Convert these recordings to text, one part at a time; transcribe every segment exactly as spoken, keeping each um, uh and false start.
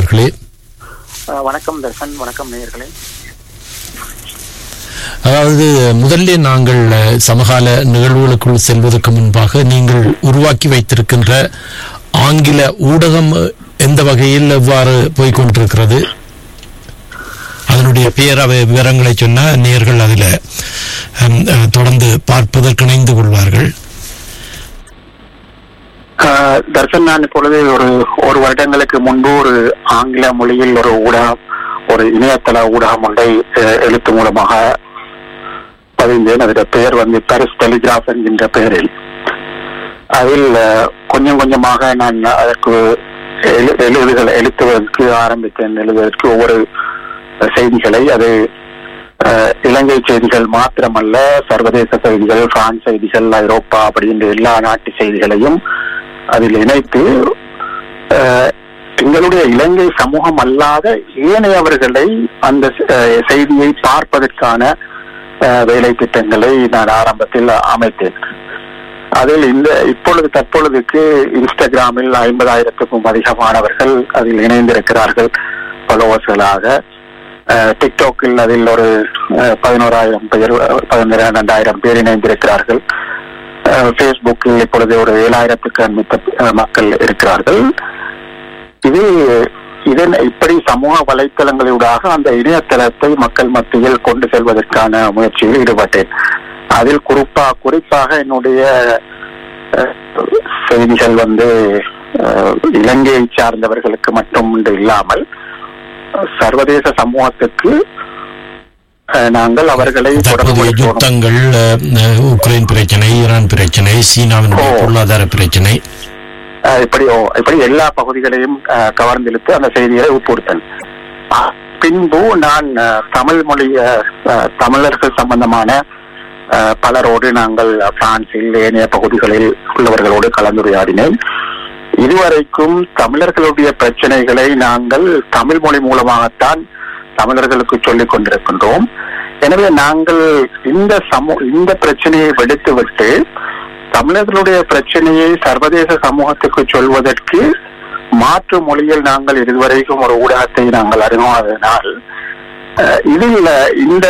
அவர்களே. வணக்கம் தர்சன். வணக்கம் நேயர்களே. அதாவது முதல்ல நாங்கள் சமகால நிகழ்வுகளுக்குள் செல்வதற்கு முன்பாக நீங்கள் உருவாக்கி வைத்திருக்கின்ற ஆங்கில ஊடகம் எந்த வகையில் எவ்வாறு போய்கொண்டிருக்கிறது, அதனுடைய பேரவை விவரங்களை சொன்ன நேயர்கள் அதில் தொடர்ந்து பார்ப்பதற்கு இணைந்து கொள்வார்கள். தர்சன், நான் இப்பொழுது ஒரு ஒரு வருடங்களுக்கு முன்பு ஒரு ஆங்கில மொழியில் ஒரு ஊடகம், ஒரு இணையதள ஊடகம் ஒன்றை எழுத்து மூலமாக பதிந்தேன். அதோட பெயர் வந்து பாரிஸ் டெலிகிராஃப் என்கின்ற பெயரில். அதில் கொஞ்சம் கொஞ்சமாக நான் அதற்கு எழுதுகள் எழுத்துவதற்கு ஆரம்பித்தேன். எழுதுவதற்கு ஒவ்வொரு செய்திகளை, அது இலங்கை செய்திகள் மாத்திரமல்ல, சர்வதேச செய்திகள், பிரான்ஸ் செய்திகள், ஐரோப்பா அப்படின்ற எல்லா நாட்டு செய்திகளையும் அதில் இணைத்து எங்களுடைய இலங்கை சமூகம் அல்லாத ஏனையவர்களை அந்த செய்தியை பார்ப்பதற்கான வேலை திட்டங்களை நான் ஆரம்பத்தில் அமைத்தேன். அதில் இந்த இப்பொழுது தற்பொழுதுக்கு இன்ஸ்டாகிராமில் ஐம்பதாயிரத்துக்கும் அதிகமானவர்கள் அதில் இணைந்திருக்கிறார்கள் ஃபாலோவர்ஸ்களாக. டிக்டாக்கில் அதில் ஒரு பதினோராயிரம் பேர் பதினிரண்டாயிரம் பேர் இணைந்திருக்கிறார்கள். பேஸ்புக்கில் இப்பொழுது ஒரு ஏழாயிரத்துக்கு அண்மித்த மக்கள் இருக்கிறார்கள். இது இதன் இப்படி சமூக வலைத்தளங்களூடாக அந்த இணையதளத்தை மக்கள் மத்தியில் கொண்டு செல்வதற்கான முயற்சியில் ஈடுபட்டேன். அதில் குறிப்பா குறிப்பாக என்னுடைய செய்திகள் வந்து இலங்கையை சார்ந்தவர்களுக்கு மட்டும் இல்லாமல் சர்வதேச சமூகத்துக்கு நாங்கள் அவர்களை யுத்தங்கள், உக்ரைன் பிரச்சனை, ஈரான் பிரச்சனை, சீனாவின் பொருளாதார பிரச்சனை, இப்படி இப்படி எல்லா பகுதிகளையும் கவர்ந்தெழுத்து அந்த செய்திகளை உட்படுத்தேன். பின்பு நான் தமிழ் மொழி தமிழர்கள் சம்பந்தமான பலரோடு நாங்கள் பிரான்சில் ஏனைய பகுதிகளில் உள்ளவர்களோடு கலந்துரையாடினேன். இதுவரைக்கும் தமிழர்களுடைய பிரச்சனைகளை நாங்கள் தமிழ் மொழி மூலமாகத்தான் தமிழர்களுக்கு சொல்லிக் கொண்டிருக்கின்றோம். எனவே நாங்கள் இந்த சமூ இந்த பிரச்சனையை வெடித்துவிட்டு தமிழர்களுடைய பிரச்சனையை சர்வதேச சமூகத்துக்கு சொல்வதற்கு மாற்று மொழியில் நாங்கள் இதுவரைக்கும் ஒரு ஊடகத்தை நாங்கள் அறிமுகமானதினால் இதில் இந்த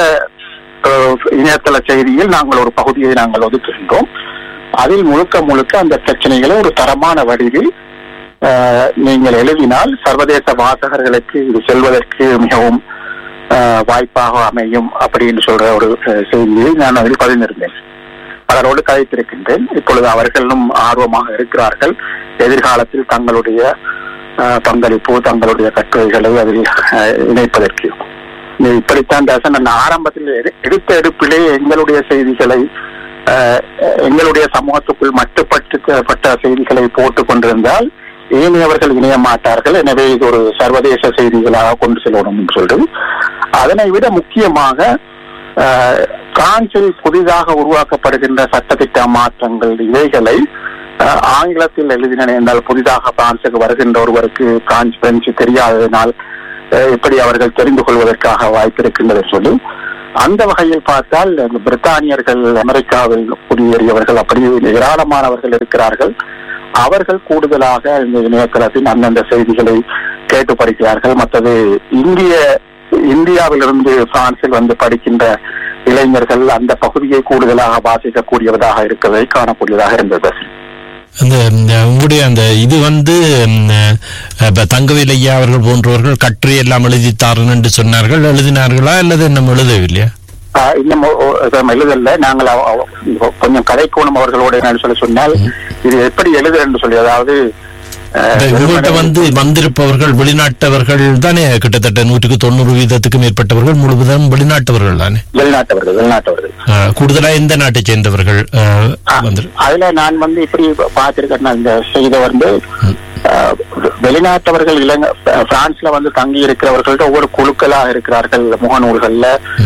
இணையதள செய்தியில் நாங்கள் ஒரு பகுதியை நாங்கள் ஒதுக்குகின்றோம். அதில் முழுக்க முழுக்க அந்த பிரச்சனைகளை ஒரு தரமான வடிவில் நீங்கள் எழுதினால் சர்வதேச வாசகர்களுக்கு இது செல்வதற்கு மிகவும் வாய்ப்பாக அமையும் அப்படின்னு சொல்ற ஒரு செய்தியை நான் அதில் பதிந்திருந்தேன். அவரோடு கதைத்திருக்கின்றேன். இப்பொழுது அவர்களும் ஆர்வமாக இருக்கிறார்கள். எதிர்காலத்தில் தங்களுடைய பங்களிப்பு, தங்களுடைய கட்டுரைகளை அதில் இணைப்பதற்கு. இப்படித்தான் தாசன், நான் ஆரம்பத்தில் எடுத்த எடுப்பிலே எங்களுடைய செய்திகளை எங்களுடைய சமூகத்துக்குள் மட்டுப்பட்ட செய்திகளை போட்டுக் கொண்டிருந்தால் ஏனையவர்கள் இணைய மாட்டார்கள். எனவே இது ஒரு சர்வதேச செய்திகளாக கொண்டு செல்லணும் என்று சொல்றது. அதனை விட முக்கியமாக பிரான்சில் புதிதாக உருவாக்கப்படுகின்ற சட்டத்திட்ட மாற்றங்கள் இவைகளை ஆங்கிலத்தில் எழுதினேன் என்றால் புதிதாக பிரான்சுக்கு வருகின்ற ஒருவருக்கு பிரான்ஸ் பிரெஞ்சு தெரியாததினால் எப்படி அவர்கள் தெரிந்து கொள்வதற்காக வாய்ப்பு இருக்கின்றது சொல்லி அந்த வகையில் பார்த்தால் பிரித்தானியர்கள், அமெரிக்காவில் குடியேறியவர்கள் அப்படி ஏராளமானவர்கள் இருக்கிறார்கள். அவர்கள் கூடுதலாக இந்த இணையதளத்தின் அந்தந்த செய்திகளை கேட்டு படிக்கிறார்கள். மற்றது இந்திய இந்தியாவிலிருந்து பிரான்சில் வந்து படிக்கின்ற இளைஞர்கள் அந்த பகுதியை கூடுதலாக வாசிக்கக்கூடியவதாக இருக்கிறதை காணக்கூடியதாக இருந்தது. அந்த உங்களுடைய அந்த இது வந்து தங்கவேல் ஐயா அவர்கள் போன்றவர்கள் கட்டுரை எல்லாம் எழுதித்தார்கள் என்று சொன்னார்கள். எழுதினார்களா அல்லது இன்னும் எழுதவில்லையா? இன்னும் எழுதல. நாங்கள் கொஞ்சம் கதைக்கோணம் அவர்களோட என்ன சொல்ல சொன்னால் இது எப்படி எழுது என்று சொல்லி, அதாவது உங்கள்கிட்ட வந்து வந்திருப்பவர்கள் வெளிநாட்டவர்கள் தானே, கிட்டத்தட்ட நூற்றுக்கு தொண்ணூறு வீதத்துக்கு மேற்பட்டவர்கள் முழுவதும் வெளிநாட்டவர்கள் தானே? வெளிநாட்டவர்கள் வெளிநாட்டவர்கள் கூடுதலா எந்த நாட்டை சேர்ந்தவர்கள்? அதுல நான் வந்து இப்படி பார்த்திருக்கேன். இந்த செய்த வந்து வெளிநாட்டவர்கள் இலங்கை பிரான்ஸ்ல வந்து தங்கி இருக்கிறவர்கள்ட்ட ஒவ்வொரு குழுக்களாக இருக்கிறார்கள். முகநூல்கள்ல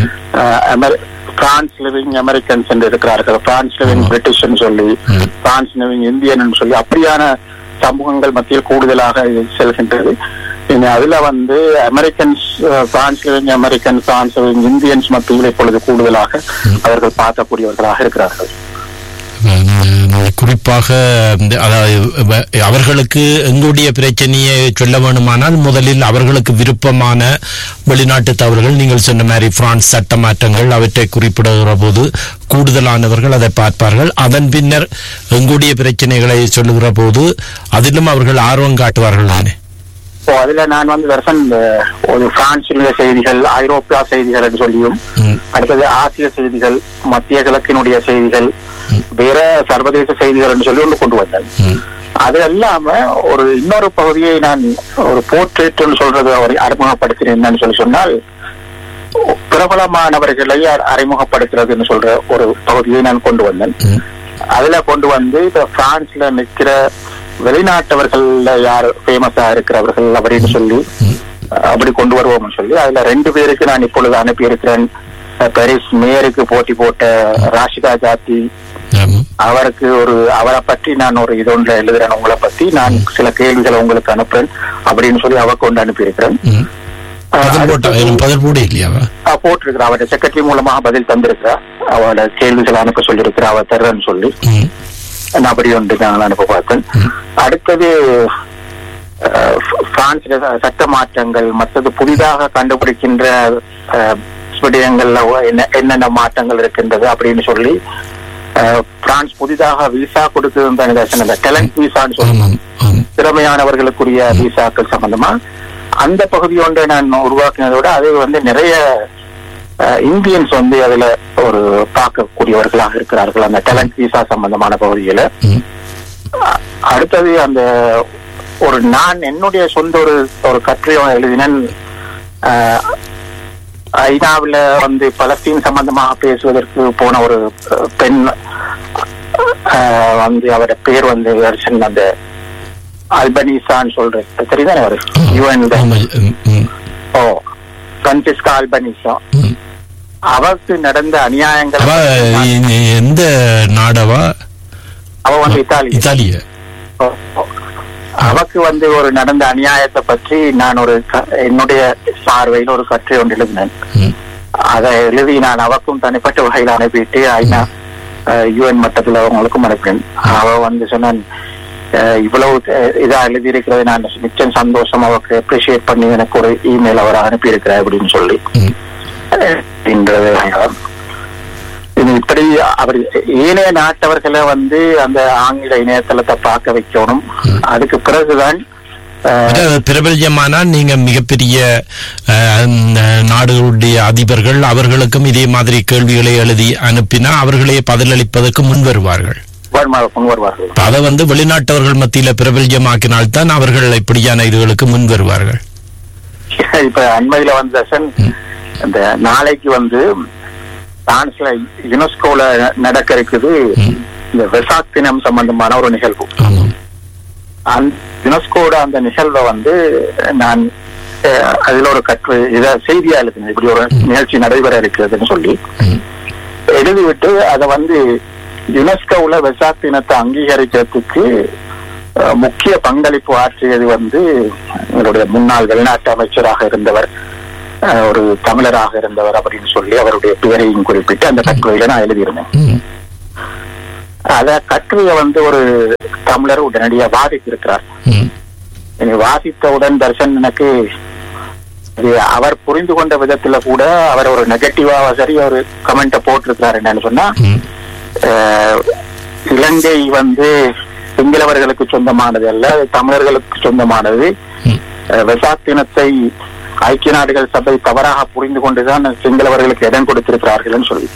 பிரான்ஸ் லிவிங் அமெரிக்கன்ஸ் என்று இருக்கிறார்கள், பிரான்ஸ் லிவிங் பிரிட்டிஷ் சொல்லி, பிரான்ஸ் லிவிங் இந்தியன் சொல்லி அப்படியான சமூகங்கள் மத்தியில் கூடுதலாக செல்கின்றது. அதுல வந்து Americans, France living American, France living Indians மத்தியில் இப்பொழுது கூடுதலாக அவர்கள் பார்க்கக்கூடியவர்களாக இருக்கிறார்கள். குறிப்பாக அதாவது அவர்களுக்கு எங்களுடைய பிரச்சனையை சொல்ல வேண்டுமானால் முதலில் அவர்களுக்கு விருப்பமான வெளிநாட்டு தவறுகள் நீங்கள் சொன்ன மாதிரி பிரான்ஸ் சட்ட மாற்றங்கள் அவற்றை குறிப்பிடுகிற போது கூடுதலானவர்கள் அதை பார்ப்பார்கள். அதன் பின்னர் எங்களுடைய பிரச்சனைகளை சொல்லுகிற போது அதிலும் அவர்கள் ஆர்வம் காட்டுவார்கள். தானே அதுல நான் வந்து வருஷம் ஒரு பிரான்சிலுள்ள செய்திகள், ஐரோப்பியா செய்திகள் என்று சொல்லியும், அடுத்தது ஆசிய செய்திகள், மத்திய கிழக்கினுடைய செய்திகள், வேற சர்வதேச செய்திகள் என்று சொல்லி ஒன்று கொண்டு வந்தேன். அது இல்லாம ஒரு இன்னொரு பகுதியை நான் ஒரு போர்ட்ரேட் சொல்றது அவரை அறிமுகப்படுத்தினேன் சொல்லி சொன்னால், பிரபலமானவர்களை அறிமுகப்படுத்துறதுன்னு சொல்ற ஒரு பகுதியை நான் கொண்டு வந்தேன். அதுல கொண்டு வந்து இப்ப பிரான்ஸ்ல நிற்கிற வெளிநாட்டவர்கள்ல யார் ஃபேமஸா இருக்கிறவர்கள் அப்படின்னு சொல்லி அப்படி கொண்டு வருவோம்னு சொல்லி அதுல ரெண்டு பேருக்கு நான் இப்பொழுது அனுப்பி இருக்கிறேன். பாரிஸ் மேயருக்கு போட்டி போட்ட ராஷிதா ஜாத்தி, அவருக்கு ஒரு அவரை பற்றி நான் ஒரு இது ஒன்றுல எழுதுறேன், உங்களை பத்தி நான் சில கேள்விகளை உங்களுக்கு அனுப்புறேன் அப்படின்னு சொல்லி அவ கொண்டு அனுப்பி இருக்கிறேன். போட்டிருக்கிறா, அவருடைய செக்ரட்டரி மூலமாக பதில் தந்திருக்கிறா, அவளோட கேள்விகளை அனுப்ப சொல்லியிருக்கிறா, அவ தர்றன்னு சொல்லி நான் அப்படி ஒன்று நான் அனுப்ப பார்த்தேன். அடுத்தது பிரான்ஸ்ல சட்ட மாற்றங்கள், மற்றது புதிதாக கண்டுபிடிக்கின்ற விடயங்கள்ல என்னென்ன மாற்றங்கள் இருக்கின்றது அப்படின்னு சொல்லி பிரான்ஸ் புதிதாக விசா கொடுக்குது, டேலண்ட் விசான்னு சொல்லி திறமையானவர்களுக்குரிய விசாக்கள் சம்பந்தமா அந்த பகுதி ஒன்றை நான் உருவாக்கினதோட அது வந்து நிறைய இந்தியன்ஸ் வந்து அதுல ஒரு பார்க்கக்கூடியவர்களாக இருக்கிறார்கள் அந்த டேலண்ட் விசா சம்பந்தமான பகுதியில. அடுத்தது அந்த ஒரு நான் என்னுடைய சொந்த ஒரு ஒரு கட்டுரை எழுதினேன். ஐநாவில் வந்து பலஸ்தீன் சம்பந்தமாக பேசுவதற்கு போன ஒரு பெண் வந்து அவருடைய பேர் வந்து அந்த அல்பனீசான்னு சொல்றது தெரியுதானே, அவரு யூஎன் ஓ பிரான்சிஸ்கா அல்பனீசா. அவருக்கு நடந்த அநியாயங்கள் எந்த நாடவா? அவ வந்து இத்தாலி இத்தாலிய அவக்கு வந்து ஒரு நடந்த அநியாயத்தை பற்றி நான் ஒரு என்னுடைய பார்வையில் ஒரு கட்டுரை ஒன்று எழுதினேன். அதை எழுதி நான் அவக்கும் தனிப்பட்ட வகையில் அனுப்பிட்டு ஐநா யூஎன் மட்டத்தில் அவங்களுக்கும் அனுப்பினேன். அவ வந்து சொன்னான், இவ்வளவு இதா எழுதி இருக்கிறது நான் நிச்சயம் சந்தோஷம், அவருக்கு அப்ரிஷியேட் பண்ணி எனக்கு ஒரு இமெயில் அவர் அனுப்பி இருக்கிறார் அப்படின்னு சொல்லி. இப்படி அவர் ஏனைய நாட்டவர்களை வந்து அந்த ஆங்கில இணையதளத்தை பார்க்க வைக்கணும். அதுக்கு பிறகுதான் பிரபல்யமானா நீங்க மிகப்பெரிய நாடுகளுடைய அதிபர்கள் அவர்களுக்கும் இதே மாதிரி கேள்விகளை எழுதி அனுப்பினா அவர்களே பதிலளிப்பதற்கு முன் வருவார்கள். அதை வந்து வெளிநாட்டவர்கள் மத்தியில பிரபல்யமாக்கினால்தான் அவர்கள் இப்படியான இதுகளுக்கு முன் வருவார்கள். இப்ப அண்மையில வந்து இந்த நாளைக்கு வந்து பிரான்ஸ்ல யுனெஸ்கோல நடக்க இருக்குது இந்த வெசாக் தினம் சம்பந்தமான ஒரு நிகழ்வு. அந்த யுனெஸ்கோட அந்த நிகழ்வை வந்து நான் அதுல ஒரு கற்று இத செய்தியா எழுதினேன், இப்படி ஒரு நிகழ்ச்சி நடைபெற இருக்கிறதுன்னு சொல்லி எழுதிவிட்டு அதை வந்து யுனெஸ்கோல வெசாக் தினத்தை அங்கீகரிக்கிறதுக்கு முக்கிய பங்களிப்பு ஆற்றியது வந்து எங்களுடைய முன்னாள் வெளிநாட்டு அமைச்சராக இருந்தவர், ஒரு தமிழராக இருந்தவர் அப்படின்னு சொல்லி அவருடைய பெயரையும் குறிப்பிட்டு அந்த கட்டுரையில நான் எழுதியிருந்தேன். அத கட்டுரைய வந்து ஒரு தமிழர் உடனடியாக வாசித்திருக்கிறார். வாசித்தவுடன் தர்ஷன் எனக்கு அவர் புரிந்து கொண்ட விதத்துல கூட அவர் ஒரு நெகட்டிவா சரி ஒரு கமெண்ட போட்டிருக்கிறார். என்னன்னு சொன்னா, இலங்கை வந்து சிங்களவர்களுக்கு சொந்தமானது அல்ல, தமிழர்களுக்கு சொந்தமானது. வெசாக் தினத்தை ஐக்கிய நாடுகள் சபை தவறாக புரிந்து கொண்டுதான் சிங்களவர்களுக்கு இடம் கொடுத்திருக்கிறார்கள் சொல்லி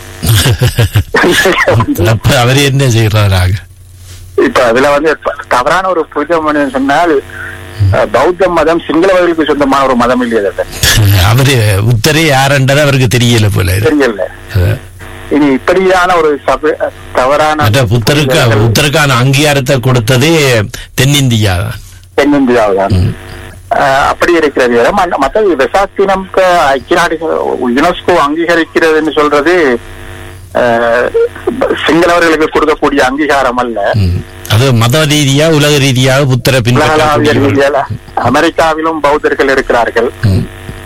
அவர் என்ன செய்யறாங்க. இப்ப அதுல வந்து தவறான ஒரு புரிதம் சொன்னால் பௌத்த மதம் சிங்களவர்களுக்கு சொந்தமான ஒரு மதம் இல்லையா? அவரு உத்தரே யாருன்றது அவருக்கு தெரியல போல, தெரியல. இனி இப்படியான ஒரு தவறான புத்தருக்கு உத்தருக்கான அங்கீகாரத்தை கொடுத்ததே தென்னிந்தியா தென்னிந்தியாவுதான். அப்படி இருக்கிறது. மற்ற வெசாக் தினம் ஐக்கிய நாடுகள் யுனெஸ்கோ அங்கீகரிக்கிறதுன்னு சொல்றது சிங்களவர்களுக்கு கொடுக்கக்கூடிய அங்கீகாரம் அல்ல. அது மத ரீதியா உலக ரீதியாக புத்தர அமெரிக்காவிலும் பௌத்தர்கள் இருக்கிறார்கள்,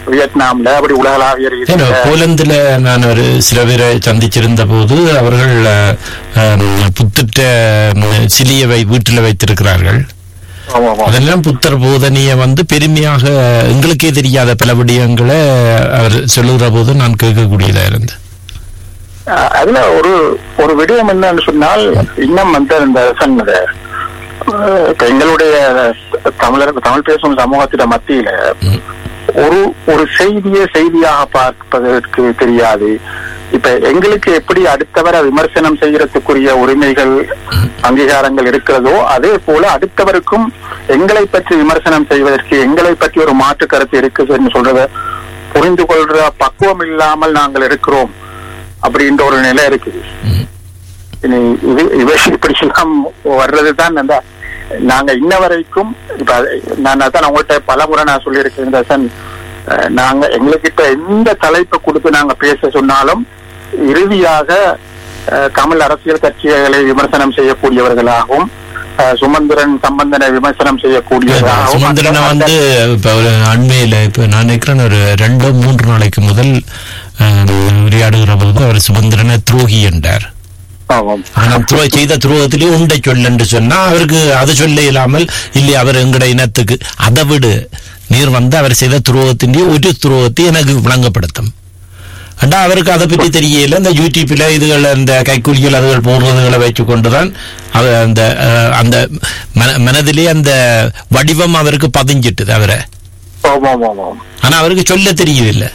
வியட்நாம்ல அப்படி உலகளாவிய ரீதியில போலந்துல நான் ஒரு சில பேரை சந்திச்சிருந்த போது அவர்கள் புத்திட்ட சிலியை வீட்டில் வைத்திருக்கிறார்கள். அதெல்லாம் புத்தர் போதனைய வந்து பெருமையாக எங்களுக்கே தெரியாத பல விடயங்களை அவர் சொல்லுகிற போது நான் கேட்கக்கூடியதா இருந்தேன். அதுல ஒரு ஒரு விடயம் என்னன்னு சொன்னால், இன்னும் வந்து இந்த சொன்னது எங்களுடைய தமிழர் தமிழ் பேசும் சமூகத்திட மத்தியில ஒரு ஒரு செய்தியை செய்தியாக பார்ப்பதற்கு தெரியாது. இப்ப எங்களுக்கு எப்படி அடுத்தவரை விமர்சனம் செய்யறதுக்குரிய உரிமைகள் அங்கீகாரங்கள் இருக்கிறதோ அதே போல அடுத்தவருக்கும் எங்களை பற்றி விமர்சனம் செய்வதற்கு எங்களை பற்றி ஒரு மாற்று கருத்து இருக்குதுன்னு சொல்றத புரிந்து கொள்ற பக்குவம் இல்லாமல் நாங்கள் இருக்கிறோம் அப்படின்ற ஒரு நிலை இருக்குது. இனி இது இவை இப்படி எல்லாம் வர்றதுதான் அந்த நாங்க இன்ன வரைக்கும் இப்ப நான் தான் உங்கள்கிட்ட பல முறை நான் சொல்லியிருக்கேன், நாங்க எங்ககிட்ட எந்த தலைப்பை கொடுத்து நாங்க பேச சொன்னாலும் இறுதியாக தமிழ் அரசியல் கட்சிகளை விமர்சனம் செய்யக்கூடியவர்களாகவும் சுமந்திரன் சம்பந்தனை விமர்சனம் செய்யக்கூடியவர்களாகவும். சுமந்திரனை வந்து இப்ப ஒரு அண்மையில இப்ப நான் நினைக்கிறேன் ஒரு ரெண்டு மூன்று நாளைக்கு முதல் உரையாடுகிற போது அவர் சுமந்திரனை துரோகி என்றார். செய்த துரோகத்திலே உண்டை சொல்ல என்று சொன்னா அவருக்கு அதை சொல்ல இல்லாமல் இல்லை அவர் எங்கட இனத்துக்கு அதை விடு நீர் வந்து அவர் செய்த துரோகத்தின் ஒரு துரோகத்தை எனக்கு விளங்கப்படுத்தும். அண்டா அவருக்கு அதை பற்றி தெரியல. இந்த யூடியூப்ல இதுகள் அந்த கைக்கூலிகள் அதுகள் போடுறதுகளை வச்சு கொண்டுதான் அந்த அந்த மனதிலே அந்த வடிவம் அவருக்கு பதிஞ்சிட்டு அவரை. ஆனா அவருக்கு சொல்ல தெரியவில்லை.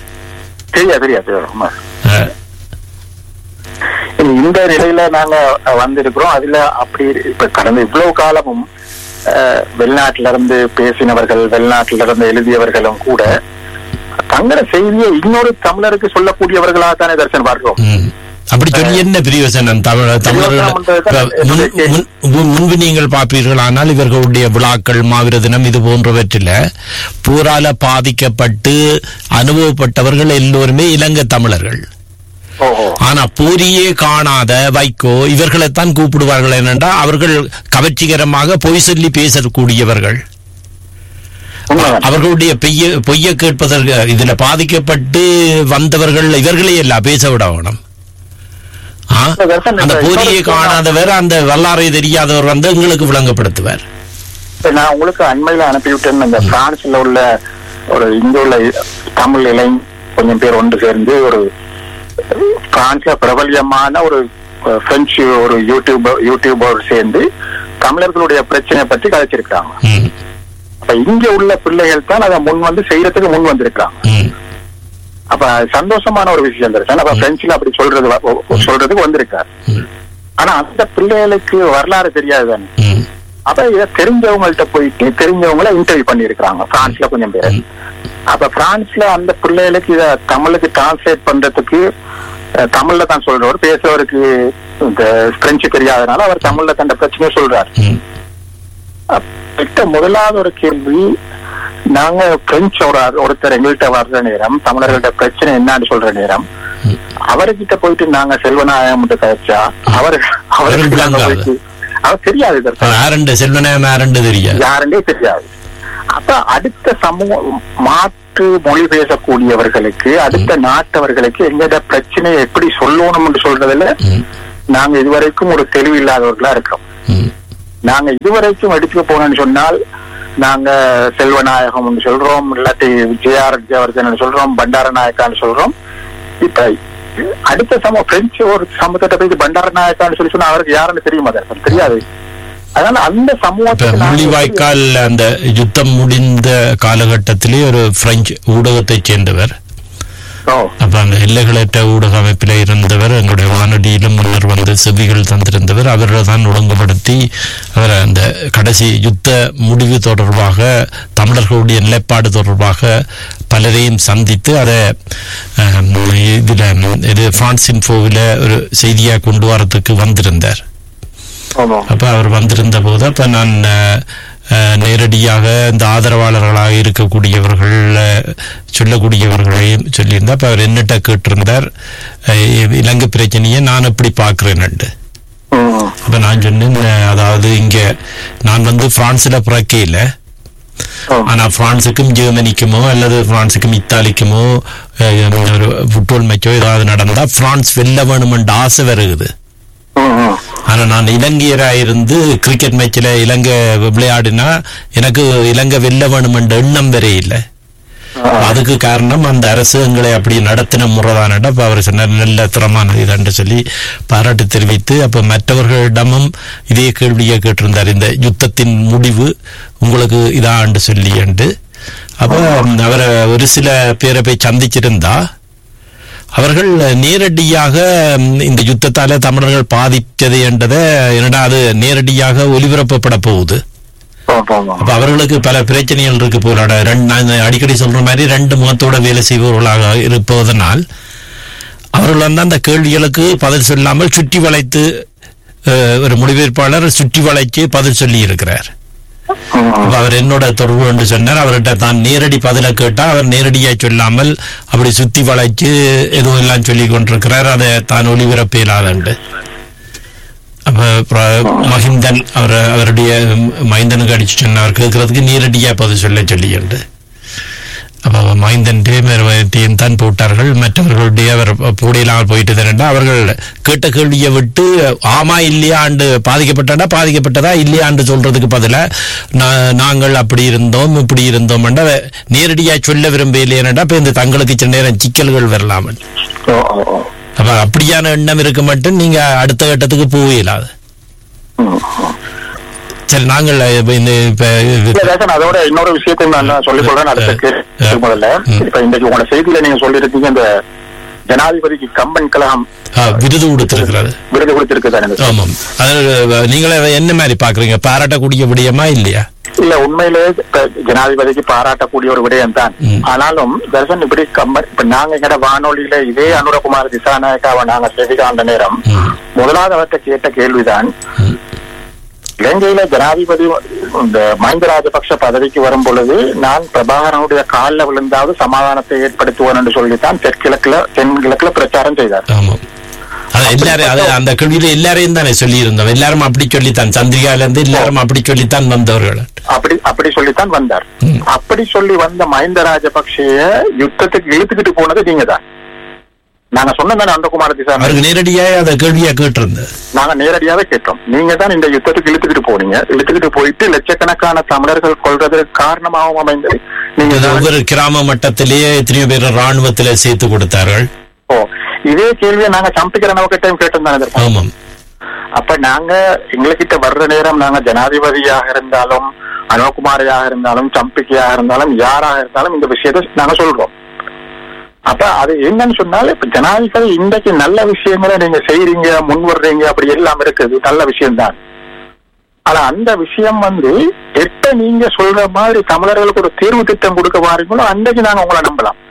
இந்த நிலையில நாங்க வந்திருக்கிறோம். அதுல அப்படி இப்ப கடந்த இவ்வளவு காலமும் வெளிநாட்டில இருந்து பேசினவர்கள் வெளிநாட்டில இருந்து எழுதியவர்களும் கூட தங்கள செய்தியை இன்னொரு தமிழருக்கு சொல்லக்கூடியவர்களாக தானே தரிசனம் பார்க்கிறோம். அப்படி சொல்லி என்ன பிரியோசனம் முன்பு நீங்கள் பார்ப்பீர்கள். ஆனால் இவர்களுடைய விழாக்கள் மாவீர தினம் இது போன்றவற்றில போரால பாதிக்கப்பட்டு அனுபவப்பட்டவர்கள் எல்லோருமே இலங்கை தமிழர்கள். ஆனா போரியே காணாத வைகோ இவர்களைத்தான் கூப்பிடுவார்கள். என்னென்றா அவர்கள் கவர்ச்சிகரமாக பொய் சொல்லி பேசக்கூடியவர்கள். அவர்களுடைய பொய்ய பொய்ய கேட்பதற்கு இதுல பாதிக்கப்பட்டு வந்தவர்கள் இவர்களே எல்லாம் பேச விட வேணும். அந்த போரியை காணாதவர் அந்த வரலாறை தெரியாதவர் வந்து எங்களுக்கு விளங்கப்படுத்துவார். நான் உங்களுக்கு அண்மையில அனுப்பிவிட்டேன். இந்த பிரான்ஸ்ல உள்ள ஒரு இங்க உள்ள தமிழ் இளைஞர் கொஞ்சம் பேர் ஒன்று சேர்ந்து ஒரு பிரான்ஸ்ல பிரபல்யமான ஒரு பிரெஞ்சு ஒரு யூடியூபர் யூடியூபர் சேர்ந்து தமிழர்களுடைய பிரச்சனையை பற்றி கதைச்சிருக்காங்க. அப்ப இங்க உள்ள பிள்ளைகள் தான் அதை முன் வந்து செய்யறதுக்கு முன் வந்திருக்காங்க. அப்ப சந்தோஷமான ஒரு விஷயம் தான். அப்ப பிரெஞ்சுல அப்படி சொல்றது சொல்றதுக்கு வந்திருக்காரு. ஆனா அந்த பிள்ளைகளுக்கு வரலாறு தெரியாது தானே. அப்ப இதை தெரிஞ்சவங்கள்ட்ட போயிட்டு தெரிஞ்சவங்கள இன்டர்வியூ பண்ணி இருக்கிறாங்க பிரான்ஸ்ல கொஞ்சம் பேர். அப்ப பிரான்ஸ்ல அந்த பிள்ளைகளுக்கு இத தமிழுக்கு டிரான்ஸ்லேட் பண்றதுக்கு தமிழ்ல தான் சொல்றவர், பேசுறவருக்கு இந்த பிரெஞ்சு தெரியாதனால அவர் தமிழ்ல தந்த பிரச்சனையை சொல்றாரு. முதலாவது ஒரு கேள்வி, நாங்க பிரெஞ்சு ஒருத்தர் எங்கள்கிட்ட வர்ற நேரம் தமிழர்கள்ட்ட பிரச்சனை என்னன்னு சொல்ற நேரம் அவர்கிட்ட போயிட்டு நாங்க செல்வநாயகம் கதைச்சா அவர் அவருக்கு அவர் தெரியாது, யாருண்டே தெரியாது. அப்ப அடுத்த சமூகம் மாற்று மொழி பேசக்கூடியவர்களுக்கு அடுத்த நாட்டவர்களுக்கு எங்கட பிரச்சனையை எப்படி சொல்லணும் என்று சொல்றதுல நாங்க இதுவரைக்கும் ஒரு தெளிவு இல்லாதவர்களா இருக்கோம். நாங்க இதுவரைக்கும் எடுத்துக்க போனோம்னு சொன்னால் நாங்க செல்வநாயகம் சொல்றோம், இல்லாட்டி ஜெயார் ஜெயவர்தன் சொல்றோம், பண்டார நாயக்கான்னு சொல்றோம். இப்ப அடுத்த சமூகம் பிரெஞ்சு ஒரு சமூகத்தை போய் பண்டார நாயக்கான்னு சொல்லி சொன்னா அவருக்கு யாருன்னு தெரியுமா? தெரியாது. அதனால அந்த சமூகத்தில் முள்ளிவாய்க்கால் அந்த யுத்தம் முடிந்த காலகட்டத்திலே ஒரு பிரெஞ்சு ஊடகத்தை சேர்ந்தவர். அப்ப அந்த எல்லைகளற்ற ஊடக அமைப்பில இருந்தவர், எங்களுடைய வானொலியிலும் முன்னர் வந்து செவிகள் தந்திருந்தவர். அவரை தான் ஒழுங்குபடுத்தி அவர் அந்த கடைசி யுத்த முடிவு தொடர்பாக தமிழர்களுடைய நிலைப்பாடு தொடர்பாக பலரையும் சந்தித்து அதை இதுல இது பிரான்ஸ் இன்ஃபோவில ஒரு செய்தியா கொண்டு வரத்துக்கு வந்திருந்தார். அப்ப அவர் வந்திருந்த போது அப்ப நான் நேரடியாக இந்த ஆதரவாளர்களாக இருக்கக்கூடியவர்கள் சொல்லக்கூடியவர்களையும் சொல்லியிருந்தார். அப்ப அவர் என்னட்ட கேட்டிருந்தார், இலங்கை பிரச்சனையை நான் எப்படி பார்க்கிறேன். அப்ப நான் சொன்னேன், அதாவது இங்க நான் வந்து பிரான்ஸ்ல பிறக்கையில ஆனா பிரான்சுக்கும் ஜெர்மனிக்குமோ அல்லது பிரான்சுக்கும் இத்தாலிக்குமோ ஒரு ஃபுட்பால் மேட்சோ ஏதாவது நடந்தா பிரான்ஸ் வெல்ல வேணும் என்ற ஆசை வருகுது. ஆனா நான் இலங்கையராயிருந்து கிரிக்கெட் மேட்ச்ல இலங்கை விளையாடினா எனக்கு இலங்கை வெல்ல வேணும் என்ற எண்ணம் வரை இல்லை. அதுக்கு காரணம் அந்த அரசு எங்களை அப்படி நடத்தின முறைதானடா. அப்ப அவர் சொன்னார் நல்ல திறமானது இதன்று சொல்லி பாராட்டு தெரிவித்து அப்ப மற்றவர்களிடமும் இதே கேள்வியை கேட்டிருந்தார், இந்த யுத்தத்தின் முடிவு உங்களுக்கு இதாண்டு சொல்லி என்று. அப்ப அவரை ஒரு சில பேரை போய் சந்திச்சிருந்தா அவர்கள் நேரடியாக இந்த யுத்தத்தால தமிழர்கள் பாதித்தது என்றதை என்னடா அது நேரடியாக ஒலிபரப்பப்பட போகுது. அப்ப அவர்களுக்கு பல பிரச்சனைகள் இருக்கு போல. அடிக்கடி சொல்ற மாதிரி ரெண்டு முகத்தோட வேலை செய்பவர்களாக இருப்பதனால் அவர்கள் வந்து அந்த கேள்விகளுக்கு பதில் சொல்லாமல் சுற்றி வளைத்து ஒரு மொழிபெயர்ப்பாளர் சுற்றி வளைச்சு பதில் சொல்லி இருக்கிறார். அவர் என்னோட தொடர்பு என்று சொன்னார். அவர்கிட்ட தான் நேரடி பதில கேட்டா அவர் நேரடியா சொல்லாமல் அப்படி சுத்தி வளைச்சு எதுவும் எல்லாம் சொல்லி கொண்டிருக்கிறார். அதை தான் ஒளிபரப்ப இயலாதண்டு. அப்ப மஹிந்தன் அவர் அவருடைய மைந்தனுக்கு அடிச்சு சொன்னார் கேட்கறதுக்கு நேரடியா பதில் சொல்ல சொல்லி என்று. அப்ப மைந்தன் மேற்வத்தையும் தான் போட்டார்கள். மற்றவர்களுடைய அவர் போடையிலாமல் போயிட்டு தரண்டா அவர்கள் கேட்ட கேள்வியை விட்டு ஆமா இல்லையாண்டு பாதிக்கப்பட்டா பாதிக்கப்பட்டதா இல்லையாண்டு சொல்றதுக்கு பதிலா நாங்கள் அப்படி இருந்தோம் இப்படி இருந்தோம் நேரடியா சொல்ல விரும்ப இல்லையானடா இப்ப இந்த தங்களுக்கு சில நேரம் சிக்கல்கள் வரலாம். அப்ப அப்படியான எண்ணம் இருக்க மட்டும் நீங்க அடுத்த கட்டத்துக்கு போகலாது. சரி, நாங்கள் அதோட இன்னொரு விஷயத்தை நான் சொல்லிக் கொள்றேன். அடுத்த முதல்ல இப்ப இன்றைக்கு உங்களோட செய்தியில நீங்க சொல்லிருக்கீங்க இந்த ஜனாதிபதிக்கு கம்பன் கழகம் விருது கொடுத்திருக்கிறது விருது கொடுத்திருக்கு. ஆமாம், நீங்களே என்ன மாதிரி பாக்குறீங்க? பாராட்டக்கூடிய விடயமா இல்லையா? இல்ல, உண்மையிலே ஜனாதிபதிக்கு பாராட்டக்கூடிய ஒரு விடயம் தான். ஆனாலும் தர்சன் இப்படி கம்பன் இப்ப நாங்க எங்கட வானொலியில இதே அனுரகுமார் திசாநாயக்காவை நாங்க செய்திகாண்ட நேரம் முதலாவது அவர்கிட்ட கேட்ட கேள்விதான், இலங்கையில ஜனாதிபதி இந்த மஹிந்த ராஜபக்ஷ பதவிக்கு வரும் பொழுது நான் பிரபாகரனுடைய காலில் விழுந்தாவது சமாதானத்தை ஏற்படுத்துவேன் என்று சொல்லித்தான் தெற்கிழக்குல தென்கிழக்குல பிரச்சாரம் செய்தார். எல்லாரும் அந்த கேள்வியில எல்லாரையும் தானே சொல்லி இருந்தோம். எல்லாரும் அப்படி சொல்லித்தான், சந்திரிகால இருந்து எல்லாரும் அப்படி சொல்லித்தான் வந்தவர்கள். அப்படி அப்படி சொல்லித்தான் வந்தார். அப்படி சொல்லி வந்த மஹிந்த ராஜபக்ஷைய யுத்தத்துக்கு இழுத்துக்கிட்டு போனது நீங்க தான். நாங்க சொன்னதானே அந்தகுமார திசாநாயக்க நேரடியாக அந்த கேள்வியா கேட்டிருந்த நாங்க நேரடியாவே கேட்டோம். நீங்க தான் இந்த யுத்தத்துக்கு இழுத்துக்கிட்டு போனீங்க. இழுத்துக்கிட்டு போயிட்டு லட்சக்கணக்கான தமிழர்கள் கொள்றதுக்கு காரணமாகவும் அமைந்தது நீங்க. ஒவ்வொரு கிராம மட்டத்திலேயே எத்தனையோ பேர் ராணுவத்திலே சேர்த்து கொடுத்தார்கள். ஓ, இதே கேள்வியை நாங்க சம்பிக்கிற நோக்கத்தையும் கேட்டிருந்தாங்க. ஆமாம். அப்ப நாங்க எங்ககிட்ட வர்ற நேரம் நாங்க ஜனாதிபதியாக இருந்தாலும் அனுகுமாரையாக இருந்தாலும் சம்பிக்கையாக இருந்தாலும் யாராக இருந்தாலும் இந்த விஷயத்தை நாங்க சொல்றோம். அப்ப அது என்னன்னு சொன்னாலும் இப்ப ஜனாதிபதி இன்றைக்கு நல்ல விஷயங்களை நீங்க செய்யறீங்க, முன் வர்றீங்க, அப்படி எல்லாம் இருக்குது, நல்ல விஷயம்தான். ஆனா அந்த விஷயம் வந்து எப்ப நீங்க சொல்ற மாதிரி தமிழர்களுக்கு ஒரு தீர்வு திட்டம் கொடுக்க பாருங்களோ அன்றைக்கு நாங்க உங்களை நம்பலாம்.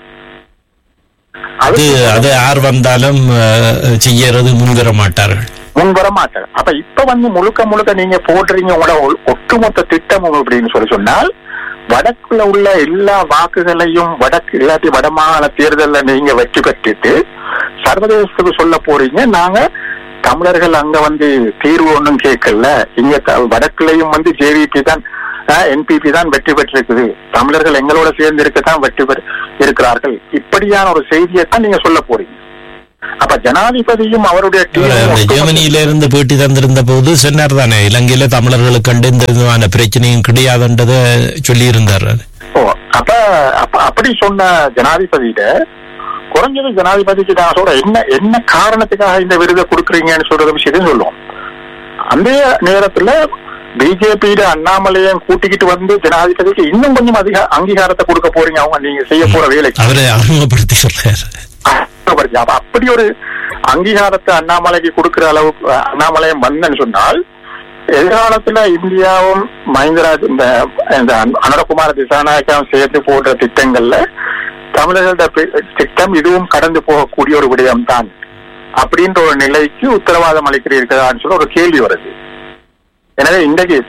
அது அது யார் வந்தாலும் செய்யறது முன்வர மாட்டார்கள் முன்வர மாட்டார்கள். அப்ப இப்ப வந்து முழுக்க முழுக்க நீங்க போடுறீங்க உங்களோட ஒட்டுமொத்த திட்டமும் அப்படின்னு சொல்லி சொன்னால் வடக்குல உள்ள எல்லா வாக்குகளையும் வடக்கு இல்லாட்டி வடமாகாண தேர்தல்ல நீங்க வெற்றி பெற்றுட்டு சர்வதேசத்துக்கு சொல்ல போறீங்க, நாங்க தமிழர்கள் அங்க வந்து தீர்வு ஒன்றும் கேட்கல, இங்க வடக்குலையும் வந்து ஜேவிபி தான் என்பிபி தான் வெற்றி பெற்றிருக்குது, தமிழர்கள் எங்களோட சேர்ந்து இருக்கத்தான் வெற்றி பெற்று இருக்கிறார்கள், இப்படியான ஒரு செய்தியைத்தான் நீங்க சொல்ல போறீங்க. அப்ப ஜனாதிபதியும் அவருடைய ஜெர்மனியில இருந்து பேட்டி தந்திருந்த போது சொன்னார் தானே இலங்கையில தமிழர்களுக்கு கண்டு இந்த விதமான பிரச்சனையும் கிடையாதுன்றத சொல்லி இருந்தார். ஓ, அப்ப அப்ப அப்படி சொன்ன ஜனாதிபதியிட குறைஞ்சது ஜனாதிபதிக்கு நான் சொல்ற என்ன என்ன காரணத்துக்காக இந்த விருதை கொடுக்குறீங்கன்னு சொல்ற விஷயத்தையும் சொல்லுவோம். அந்த நேரத்துல பிஜேபியில அண்ணாமலையும் கூட்டிக்கிட்டு வந்து ஜனாதிபதிக்கு இன்னும் கொஞ்சம் அதிக அங்கீகாரத்தை கொடுக்க போறீங்க அவங்க நீங்க செய்ய போற வேலைக்கு அவரை அறிமுகப்படுத்தி சொல்றாரு. அப்படி ஒரு அங்கீகாரத்தை அண்ணாமலைக்கு கொடுக்கிற அளவுக்கு அண்ணாமலையும் வந்தன்னு சொன்னால் எதிர்காலத்துல இந்தியாவும் மஹிந்தராஜ் இந்த அனுரகுமார திசாநாயக்காவும் சேர்த்து போடுற திட்டங்கள்ல தமிழர்களோட திட்டம் இதுவும் கடந்து போகக்கூடிய ஒரு விடயம் தான் அப்படின்ற ஒரு நிலைக்கு உத்தரவாதம் அளிக்கிறீர்களான்னு சொல்ல ஒரு கேள்வி வருது. எனவே இன்றைக்கு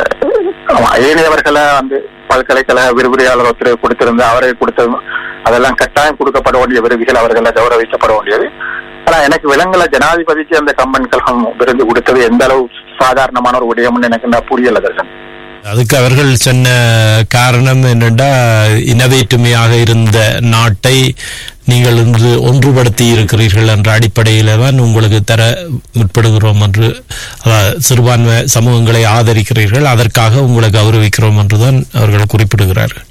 ஏனையவர்களை வந்து பல்கலைக்கழக விரிவுரையாளர் ஒருத்தர் கொடுத்திருந்த அவரை கொடுத்தது அதெல்லாம் கட்டாயம் கொடுக்கப்பட வேண்டிய விருதுகள் அவர்களை கௌரவிக்கப்பட வேண்டியது. ஆனா எனக்கு விலங்குல ஜனாதிபதிக்கு அந்த கம்பன் கழகம் விருது கொடுத்தது எந்த அளவு சாதாரணமான ஒரு விடயம்னு எனக்கு நான் புரியல தர்சன். அதுக்கு அவர்கள் சொன்ன காரணம் என்னென்றா, இனவேற்றுமையாக இருந்த நாட்டை நீங்கள் இன்று ஒன்றுபடுத்தி இருக்கிறீர்கள் என்ற அடிப்படையில தான் உங்களுக்கு தர முற்படுகிறோம் என்று, சிறுபான்மை சமூகங்களை ஆதரிக்கிறீர்கள், அதற்காக உங்களை கௌரவிக்கிறோம் என்றுதான் அவர்கள் குறிப்பிடுகிறார்கள்.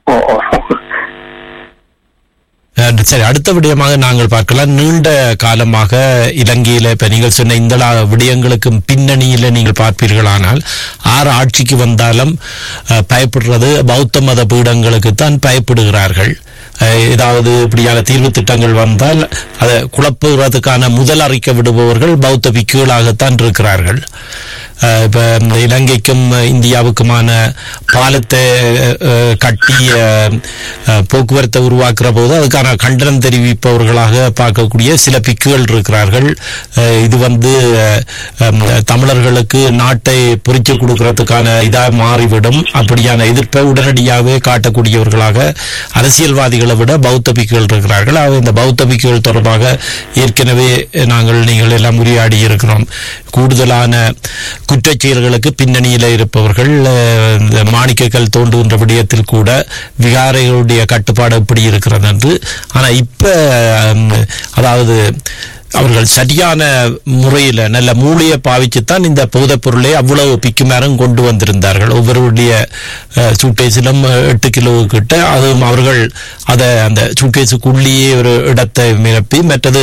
சரி, அடுத்த விடயமாக நாங்கள் பார்க்கலாம். நீண்ட காலமாக இலங்கையில இப்ப நீங்கள் சொன்ன இந்த விடயங்களுக்கு பின்னணியில நீங்கள் பார்ப்பீர்களானால், ஆறு ஆட்சிக்கு வந்தாலும் பயப்படுறது பௌத்த மத பீடங்களுக்கு தான் பயப்படுகிறார்கள். ஏதாவது இப்படியான தீர்வு திட்டங்கள் வந்தால் அதை குழப்புவதற்கான முதல் அறிக்கை விடுபவர்கள் பௌத்த பிக்குகளாகத்தான் இருக்கிறார்கள். இப்ப இலங்கைக்கும் இந்தியாவுக்குமான பாலத்தை கட்டி போக்குவரத்தை உருவாக்குற போது அதுக்கான கண்டனம் தெரிவிப்பவர்களாக பார்க்கக்கூடிய சில பிக்குகள் இருக்கிறார்கள். இது வந்து தமிழர்களுக்கு நாட்டை பிரித்து கொடுக்கறதுக்கான இதாக மாறிவிடும், அப்படியான எதிர்ப்பை உடனடியாகவே காட்டக்கூடியவர்களாக அரசியல்வாதிகளை விட பௌத்த பிக்குகள் இருக்கிறார்கள். இந்த பௌத்த பிக்குகள் தொடர்பாக ஏற்கனவே நாங்கள் நீங்கள் எல்லாம் உரையாடி இருக்கிறோம். கூடுதலான குற்றச்செயல்களுக்கு பின்னணியில் இருப்பவர்கள், மாணிக்கக்கல் தோன்றுகின்ற விடயத்தில் கூட விகாரைகளுடைய கட்டுப்பாடு எப்படி இருக்கிறது என்று. ஆனா இப்ப அதாவது அவர்கள் சரியான முறையில் நல்ல மூளையை பாவிச்சுத்தான் இந்த போதைப் பொருளை அவ்வளவு பிக்குமாரும் கொண்டு வந்திருந்தார்கள். ஒவ்வொருடைய சூட்கேஸிலும் எட்டு கிலோ கிட்ட, அதுவும் அவர்கள் அதை அந்த சூட்கேஸுக்குள்ளேயே ஒரு இடத்தை நிரப்பி, மற்றது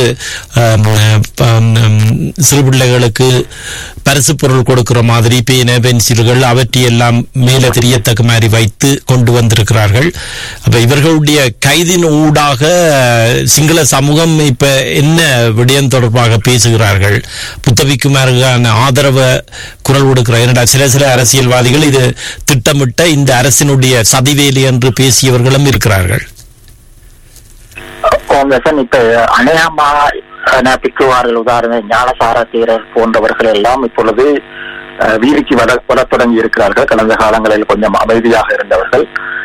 சிறு பிள்ளைகளுக்கு பரிசு பொருள் கொடுக்கிற மாதிரி பேன பென்சில்கள் அவற்றையெல்லாம் மேலே தெரியத்தக்க மாதிரி வைத்து கொண்டு வந்திருக்கிறார்கள். அப்ப இவர்களுடைய கைதின் ஊடாக சிங்கள சமூகம் இப்ப என்ன விடயம் தொடர்பாக பேசுகிறார்கள், புத்தபிக்குமாருக்கான ஆதரவு குரல் கொடுக்கிறார். என்னடா சில சில அரசியல்வாதிகள் இது திட்டமிட்ட இந்த அரசினுடைய சதிவேலி என்று பேசியவர்களும் இருக்கிறார்கள். இப்ப அநேகமா பிக்குவார்கள், உதாரண ஞானசார தீரர் போன்றவர்கள் எல்லாம் இப்பொழுது வீதிக்கு வர வர தொடங்கி இருக்கிறார்கள். கடந்த காலங்களில் கொஞ்சம் அமைதியாக இருந்தவர்கள்.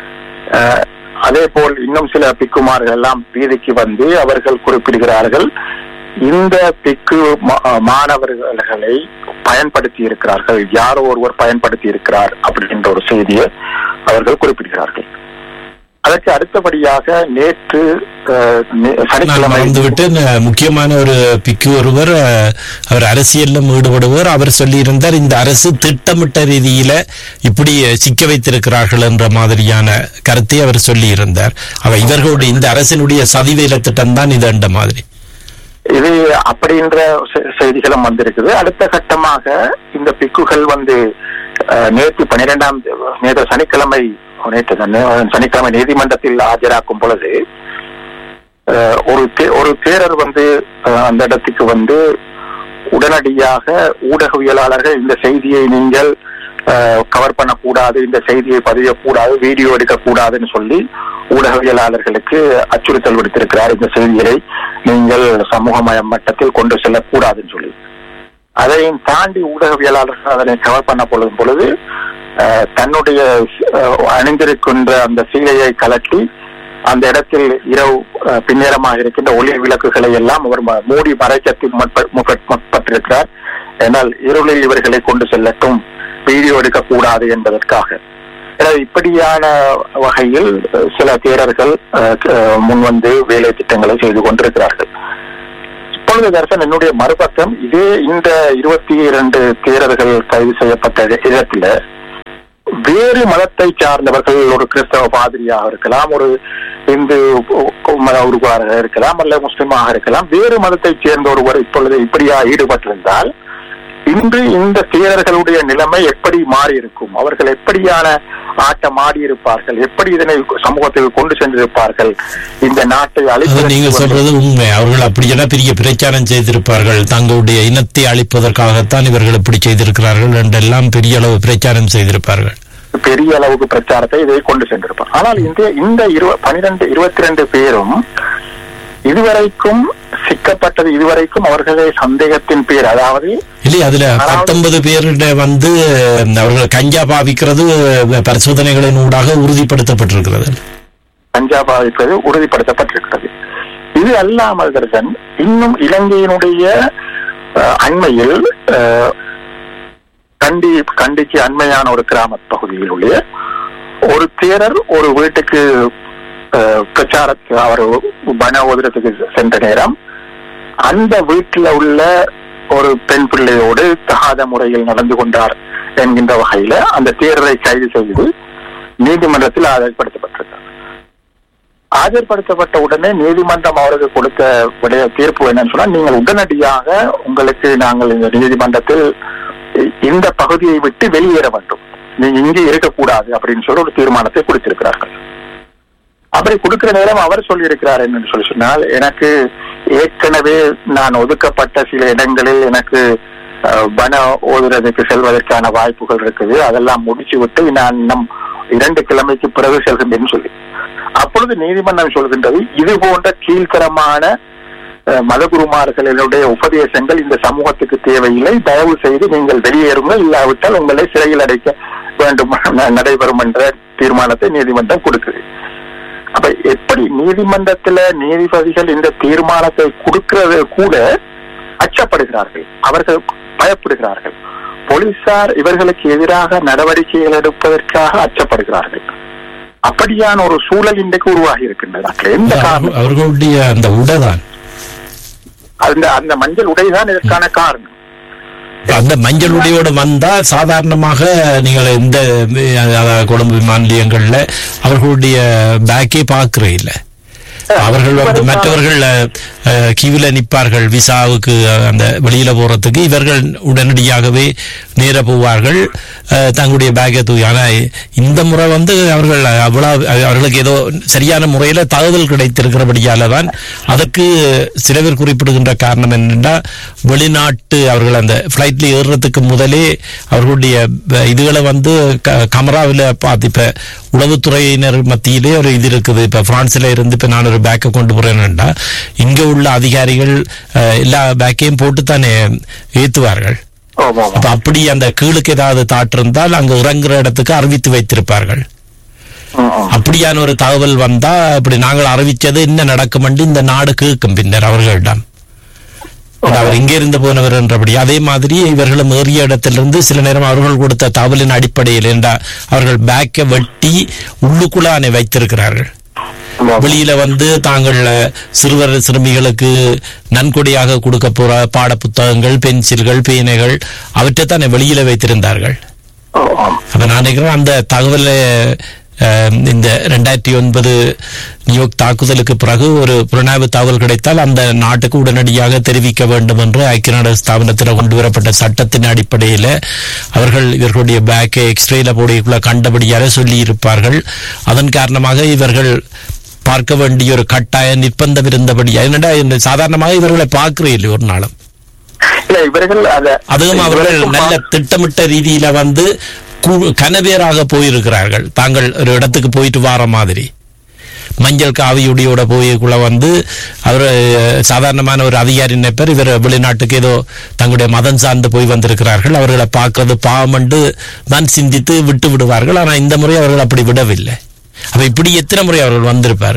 அதே போல் இன்னும் சில பிக்குமார்கள் எல்லாம் வீதிக்கு வந்து அவர்கள் குறிப்பிடுகிறார்கள், இந்த பிக்கு மாணவர்களை பயன்படுத்தி இருக்கிறார்கள், யாரோ ஒருவர் பயன்படுத்தி இருக்கிறார் அப்படின்ற ஒரு செய்தியை அவர்கள் குறிப்பிடுகிறார்கள். அதற்கு அடுத்தபடியாக நேற்று சனிக்கிழமை வந்துவிட்டு முக்கியமான ஒரு பிக்கு ஒருவர், அவர் அரசியலிலும் ஈடுபடுவர், அவர் சொல்லியிருந்தார் இந்த அரசு திட்டமிட்ட ரீதியில இப்படி சிக்க வைத்திருக்கிறார்கள் என்ற மாதிரியான கருத்தை அவர் சொல்லி இருந்தார். அவ இவர்களுடைய இந்த அரசினுடைய சதிவேல திட்டம் தான் இது என்ற மாதிரி இது அப்படின்ற செய்திகளும் வந்திருக்குது. அடுத்த கட்டமாக இந்த பிக்குகள் வந்து நேற்று பனிரெண்டாம் நேற்று சனிக்கிழமை நேற்று சனிக்கிழமை நீதிமன்றத்தில் ஆஜராக்கும் பொழுது ஒரு ஒரு தேரர் வந்து அந்த இடத்துக்கு வந்து உடனடியாக ஊடகவியலாளர்கள் இந்த செய்தியை நீங்கள் கவர் பண்ணக்கூடாது, இந்த செய்தியை பதியக்கூடாது, வீடியோ எடுக்கக்கூடாதுன்னு சொல்லி ஊடகவியலாளர்களுக்கு அச்சுறுத்தல் விடுத்திருக்கிறார். இந்த செய்திகளை நீங்கள் சமூக மட்டத்தில் கொண்டு செல்லக்கூடாதுன்னு சொல்லி. அதையும் தாண்டி ஊடகவியலாளர்கள் அதனை கவர் பண்ண பொழுதும் பொழுது தன்னுடைய அணிந்திருக்கின்ற அந்த சீலையை கலட்டி அந்த இடத்தில் இரவு பின்னேரமாக இருக்கின்ற ஒளி விளக்குகளை எல்லாம் அவர் மூடி மறைக்கத்தில் முற்பட்டிருக்கிறார். ஏனால் இருளில் இவர்களை கொண்டு செல்லட்டும், வீடியோ எடுக்கக்கூடாது என்பதற்காக. எனவே இப்படியான வகையில் சில தேரர்கள் முன்வந்து வேலை திட்டங்களை செய்து கொண்டிருக்கிறார்கள். இப்பொழுது தர்சன் என்னுடைய மறுபக்கம் இதே இந்த இருபத்தி இரண்டு தேரர்கள் கைது செய்யப்பட்ட இடத்துல வேறு மதத்தை சார்ந்தவர்கள், ஒரு கிறிஸ்தவ பாதிரியாக இருக்கலாம், ஒரு இந்து மத உறுப்பினராக இருக்கலாம், அல்ல முஸ்லிமாக இருக்கலாம், வேறு மதத்தை சேர்ந்த ஒருவர் இப்பொழுது இப்படியா ஈடுபட்டிருந்தால் இன்று இந்த தேரர்களுடைய நிலைமை எப்படி மாறி இருக்கும், அவர்கள் எப்படியான ஆட்டம் ஆடி இருப்பார்கள், எப்படி இதனை சமூகத்தில் கொண்டு சென்றிருப்பார்கள், இந்த நாட்டை அழிப்பது. நீங்க சொல்றது உண்மை. அவர்கள் அப்படியெல்லாம் பெரிய பிரச்சாரம் செய்திருப்பார்கள், தங்களுடைய இனத்தை அழிப்பதற்காகத்தான் இவர்கள் இப்படி செய்திருக்கிறார்கள் என்றெல்லாம் பெரிய அளவு பிரச்சாரம் செய்திருப்பார்கள். பெரிய அளவுக்கு பிரச்சாரத்தை இதை கொண்டு சென்றிருப்பார். ஆனால் இந்த இந்த பனிரெண்டு இருபத்தி ரெண்டு பேரும் இதுவரைக்கும் சிக்கப்பட்டது, இதுவரைக்கும் அவர்களே சந்தேகத்தின் பேர், அதாவது இல்லையா அதுல பத்தொன்பது பேருடைய வந்து அவர்கள் கஞ்சா பாவிக்கிறது பரிசோதனைகளின் ஊடாக உறுதிப்படுத்தப்பட்டிருக்கிறது. கஞ்சா பாவிப்பது உறுதிப்படுத்தப்பட்டிருக்கிறது. இது அல்லாமல் தர்சன் இன்னும் இலங்கையினுடைய அண்மையில் கண்டி கண்டிக்கு அண்மையான ஒரு கிராம பகுதியில் உள்ள ஒரு தேரர் ஒரு வீட்டுக்கு பிரச்சாரத்துக்கு அவர் பண ஓதுறதுக்கு சென்ற நேரம் அந்த வீட்டில் உள்ள ஒரு பெண் பிள்ளையோடு தகாத முறையில் நடந்து கொண்டார் என்கின்ற வகையில அந்த தேரரை கைது செய்து நீதிமன்றத்தில் ஆஜர்படுத்தப்பட்டிருக்கிறார். ஆஜர்படுத்தப்பட்ட உடனே நீதிமன்றம் அவருக்கு கொடுத்த விடைய தீர்ப்பு என்னன்னு சொன்னா, நீங்கள் உடனடியாக உங்களுக்கு நாங்கள் இந்த நீதிமன்றத்தில் இந்த பகுதியை விட்டு வெளியேற வேண்டும், நீங்க இங்கே இருக்கக்கூடாது அப்படின்னு சொல்லி ஒரு தீர்மானத்தை கொடுத்திருக்கிறார்கள். அப்படி கொடுக்கிற நேரம் அவர் சொல்லி இருக்கிறார் என்னன்னு சொல்லி சொன்னால், எனக்கு ஏற்கனவே நான் ஒதுக்கப்பட்ட சில இடங்களில் எனக்கு பண ஓதுறதுக்கு செல்வதற்கான வாய்ப்புகள் இருக்குது, அதெல்லாம் முடிச்சு விட்டு நான் நம் இரண்டு கிழமைக்கு பிறகு செல்கின்றேன்னு சொல்லி. அப்பொழுது நீதிமன்றம் சொல்கின்றது, இது போன்ற கீழ்த்தரமான மதகுருமார்களுடைய உபதேசங்கள் இந்த சமூகத்துக்கு தேவையில்லை, தயவு செய்து நீங்கள் வெளியேறுங்கள், இல்லாவிட்டால் உங்களை சிறையில் அடைக்க வேண்டும் நடைபெறும் என்ற தீர்மானத்தை நீதிமன்றம் கொடுக்குது. அப்ப எப்படி நீதிமன்றத்துல நீதிபதிகள் இந்த தீர்மானத்தை கொடுக்கிறது கூட அச்சப்படுகிறார்கள், அவர்கள் பயப்படுகிறார்கள். போலீசார் இவர்களுக்கு எதிராக நடவடிக்கைகள் எடுப்பதற்காக அச்சப்படுகிறார்கள். அப்படியான ஒரு சூழல் இன்றைக்கு உருவாகி இருக்கின்றது. எந்த காரணம்? அவர்களுடைய அந்த உடைதான், அந்த அந்த மஞ்சள் உடைதான் இதற்கான காரணம். அந்த மஞ்சள் உடையோடு வந்தா சாதாரணமாக நீங்கள் இந்த கொழும்பு விமான நிலையங்கள்ல அவர்களுடைய பேக்கே பார்க்கிறே இல்லை. அவர்கள் வந்து மற்றவர்கள் கியூல நிற்பார்கள் விசாவுக்கு, அந்த வெளியில போறதுக்கு. இவர்கள் உடனடியாகவே நேர போவார்கள், தங்களுடைய பேக்கை தூக்கி. ஆனா இந்த முறை வந்து அவர்கள் அவ்வளவு அவர்களுக்கு ஏதோ சரியான முறையில தகவல் கிடைத்திருக்கிறபடியால தான் அதற்கு சில பேர் குறிப்பிடுகின்ற காரணம் என்னென்னா, வெளிநாட்டு அவர்கள் அந்த பிளைட்ல ஏறுறதுக்கு முதலே அவர்களுடைய இதுகளை வந்து கமராவில் பார்த்து, இப்ப உளவுத்துறையினர் மத்தியிலே ஒரு இது இருக்குது. இப்ப பிரான்ஸ்ல இருந்து இப்ப நான் ஒரு பேக்கை கொண்டு போறேன்னா இங்க உள்ள அதிகாரிகள் எல்லா பேக்கையும் போட்டுத்தானே ஏத்துவார்கள். அப்ப அப்படி அந்த கீழுக்கு ஏதாவது தாட்டு இருந்தால் அங்க இறங்குற இடத்துக்கு அறிவித்து வைத்திருப்பார்கள். அப்படியான ஒரு தகவல் வந்தா இப்படி நாங்கள் அறிவிச்சது என்ன நடக்கும் என்று இந்த நாடு கேட்கும் பின்னர் அவர்களிடம். அவர் இங்கே இருந்து போனவர் என்றபடி அதே மாதிரி இவர்களும் ஏறிய இடத்திலிருந்து சில நேரம் அவர்கள் கொடுத்த தகவலின் அடிப்படையில் என்றா அவர்கள் பேக்கை வெட்டி உள்ளுக்குள்ளானே வைத்திருக்கிறார்கள். வெளியில வந்து தாங்கள் சிறுவர் சிறுமிகளுக்கு நன்கொடையாக கொடுக்க போற பாட புத்தகங்கள், பென்சில்கள், பேனைகள் அவற்றைத்தானே வெளியில வைத்திருந்தார்கள். அப்ப நான் நினைக்கிறேன் அந்த தகவலை இந்த ரெண்டாயிரத்தி ஒன்பது நியூயார்க் தாக்குதலுக்கு பிறகு ஒரு புலனாய்வு தகவல் கிடைத்தால் அந்த நாட்டுக்கு உடனடியாக தெரிவிக்க வேண்டும் என்று ஐக்கிய நாடு ஸ்தாபனத்தில் கொண்டு வரப்பட்ட சட்டத்தின் அடிப்படையில் அவர்கள் இவர்களுடைய பேக்கை எக்ஸ்ரேல போடிக்குள்ள கண்டபடியாக சொல்லி இருப்பார்கள். அதன் காரணமாக இவர்கள் பார்க்க வேண்டிய ஒரு கட்டாய நிர்பந்தம் இருந்தபடியா. என்னடா சாதாரணமாக இவர்களை பார்க்கிறே இல்லை ஒரு நாளும். அதுவும் அவர்கள் நல்ல திட்டமிட்ட ரீதியில வந்து கனவேராக போயிருக்கிறார்கள். தாங்கள் ஒரு இடத்துக்கு போயிட்டு வார மாதிரி மஞ்சள் காவியுடியோட போய்க்குள்ள வந்து அவர் சாதாரணமான ஒரு அதிகாரி நினைப்பர், இவர் வெளிநாட்டுக்கு ஏதோ தங்களுடைய மதம் சார்ந்து போய் வந்திருக்கிறார்கள், அவர்களை பார்க்கறது பாவம் என்று தான் சிந்தித்து விட்டு விடுவார்கள். ஆனா இந்த முறை அவர்கள் அப்படி விடவில்லை. அப்ப இப்படி எத்தனை முறை அவர்கள் வந்திருப்பாரு?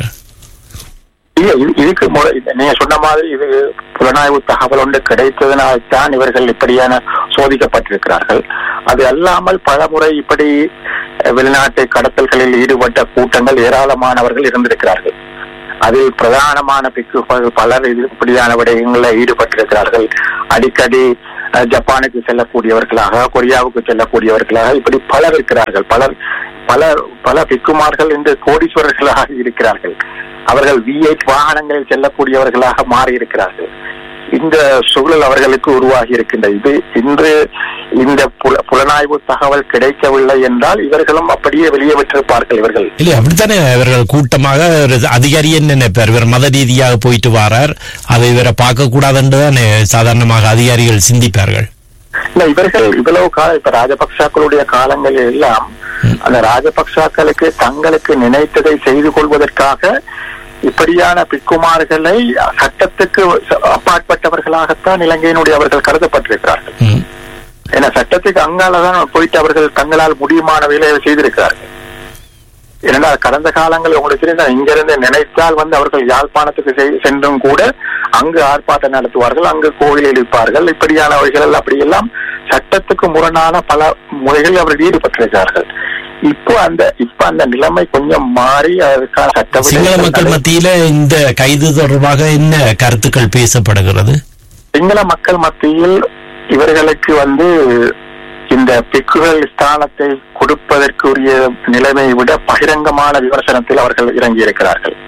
இதுக்கு நீங்க சொன்ன மாதிரி இது புலனாய்வு தகவல் ஒன்று கிடைத்ததனால்தான் இவர்கள் இப்படியான சோதிக்கப்பட்டிருக்கிறார்கள். அது அல்லாமல் பல முறை இப்படி வெளிநாட்டு கடத்தல்களில் ஈடுபட்ட கூட்டங்கள் ஏராளமானவர்கள் இருந்திருக்கிறார்கள். அதில் பிரதானமான பிக்குகள் பலர் இப்படியான விடயங்களில் ஈடுபட்டிருக்கிறார்கள். அடிக்கடி ஜப்பானுக்கு செல்லக்கூடியவர்களாக, கொரியாவுக்கு செல்லக்கூடியவர்களாக இப்படி பலர் இருக்கிறார்கள். பலர் பல பல பிக்குமார்கள் இன்று கோடீஸ்வரர்களாக இருக்கிறார்கள். அவர்கள் வி எயிட் வாகனங்களில் செல்லக்கூடியவர்களாக மாறி இருக்கிறார்கள். இந்த சூழல் அவர்களுக்கு உருவாகி இருக்கின்ற இது இன்று இந்த புலனாய்வு தகவல் கிடைக்கவில்லை என்றால் இவர்களும் அப்படியே வெளியே விட்டிருப்பார்கள். இவர்கள் இல்லை, அப்படித்தானே இவர்கள் கூட்டமாக அதிகாரி என்ன நினைப்பார், இவர் மத ரீதியாக போயிட்டு வாரார், அதை இவரை பார்க்க கூடாது என்றுதான் சாதாரணமாக அதிகாரிகள் சிந்திப்பார்கள். இல்ல, இவர்கள் இவ்வளவு காலம் இப்ப ராஜபக்சாக்களுடைய காலங்களில் எல்லாம் அந்த ராஜபக்சாக்களுக்கு தங்களுக்கு நினைத்ததை செய்து கொள்வதற்காக இப்படியான பிக்குமார்களை சட்டத்துக்கு அப்பாற்பட்டவர்களாகத்தான் இலங்கையினுடைய அவர்கள் கருதப்பட்டிருக்கிறார்கள். ஏன்னா சட்டத்துக்கு அங்காலதான் போயிட்டு அவர்கள் தங்களால் முடியுமான வேலையை செய்திருக்கிறார்கள். ஏன்னா கடந்த காலங்கள் உங்களுக்கு தெரியும், இங்கிருந்து நினைத்தால் வந்து அவர்கள் யாழ்ப்பாணத்துக்கு சென்றும் கூட அங்கு ஆர்ப்பாட்டம் நடத்துவார்கள், அங்கு கோவில் எழுப்பார்கள். இப்படியானவர்கள் அப்படியெல்லாம் சட்டத்துக்கு முரணான பல முறைகளில் அவர்கள் ஈடுபட்டிருக்கிறார்கள். இப்போ அந்த இப்ப அந்த நிலைமை கொஞ்சம் மாறி அதுக்கான சட்ட சிங்கள மக்கள் மத்தியில இந்த கைது தொடர்பாக என்ன கருத்துக்கள் பேசப்படுகிறது? சிங்கள மக்கள் மத்தியில் இவர்களுக்கு வந்து இந்த பிக்குகள் ஸ்தானத்தை கொடுப்பதற்குரிய நிலைமையை விட பகிரங்கமான விமர்சனத்தில் அவர்கள் இறங்கி இருக்கிறார்கள்.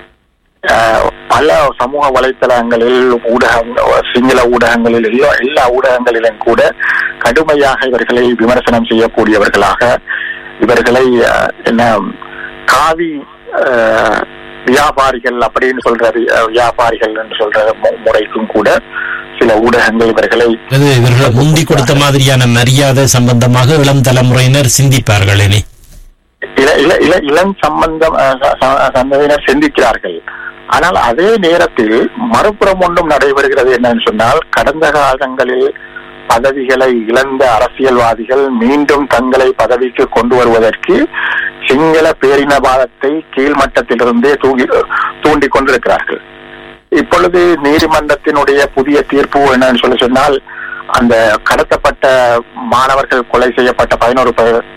பல சமூக வலைத்தளங்களில் ஊடகம் சிங்கள ஊடகங்களில் எல்லா எல்லா ஊடகங்களிலும் கூட கடுமையாக இவர்களை விமர்சனம் செய்யக்கூடியவர்களாக இவர்களை என்ன காவி வியாபாரிகள் அப்படின்னு சொல்ற வியாபாரிகள் என்று சொல்ற முறைக்கும் கூட சில ஊடகங்கள் இவர்களை இவர்களை முந்தி கொடுத்த மாதிரியான மரியாதை சம்பந்தமாக இளம் தலைமுறையினர் சிந்திப்பார்கள். இனி இளம் சம்பந்தம் சந்ததியினர் சிந்திக்கிறார்கள். ஆனால் அதே நேரத்தில் மறுபுறம் ஒன்றும் நடைபெறுகிறது என்னன்னு சொன்னால், கடந்த காலங்களில் பதவிகளை இழந்த அரசியல்வாதிகள் மீண்டும் தங்களை பதவிக்கு கொண்டு வருவதற்கு சிங்கள பேரினவாதத்தை கீழ்மட்டத்திலிருந்தே தூங்கி தூண்டி கொண்டிருக்கிறார்கள். இப்பொழுது நீதிமன்றத்தினுடைய புதிய தீர்ப்பு என்னன்னு சொல்லி சொன்னால், அந்த கடத்தப்பட்ட மாணவர்கள் கொலை செய்யப்பட்ட பதினோரு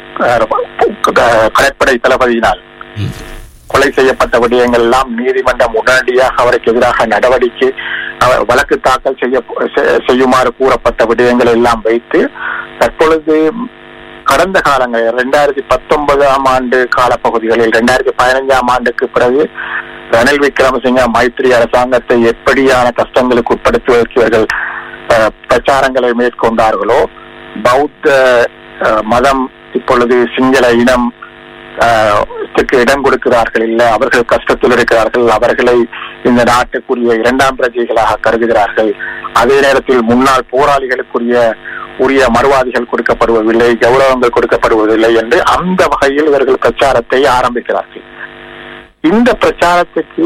கடற்படை தளபதியினால் கொலை செய்யப்பட்ட விடயங்கள் எல்லாம் நீதிமன்றம் உடனடியாக அவருக்கு எதிராக நடவடிக்கை வழக்கு தாக்கல் செய்ய செய்யுமாறு கூறப்பட்ட விடயங்கள் எல்லாம் வைத்து தற்பொழுது கடந்த காலங்களில் இரண்டாயிரத்தி பத்தொன்பதாம் ஆண்டு காலப்பகுதிகளில் இரண்டாயிரத்தி பதினைஞ்சாம் ஆண்டுக்கு பிறகு ரணில் விக்ரமசிங்க மைத்ரி அரசாங்கத்தை எப்படியான கஷ்டங்களுக்கு உட்படுத்துவதற்கு இவர்கள் பிரச்சாரங்களை மேற்கொண்டார்களோ, பௌத்த மதம் இப்பொழுது சிங்கள இனம் இடம் கொடுக்கிறார்கள் இல்லை, அவர்கள் கஷ்டத்தில் இருக்கிறார்கள், அவர்களை இந்த நாட்டுக்குரிய இரண்டாம் பிரஜைகளாக கருதுகிறார்கள், அதே நேரத்தில் முன்னாள் போராளிகளுக்குரிய உரிய மறுவாதிகள் கொடுக்கப்படுவதில்லை, கௌரவங்கள் கொடுக்கப்படுவதில்லை என்று அந்த வகையில் இவர்கள் பிரச்சாரத்தை ஆரம்பிக்கிறார்கள். இந்த பிரச்சாரத்துக்கு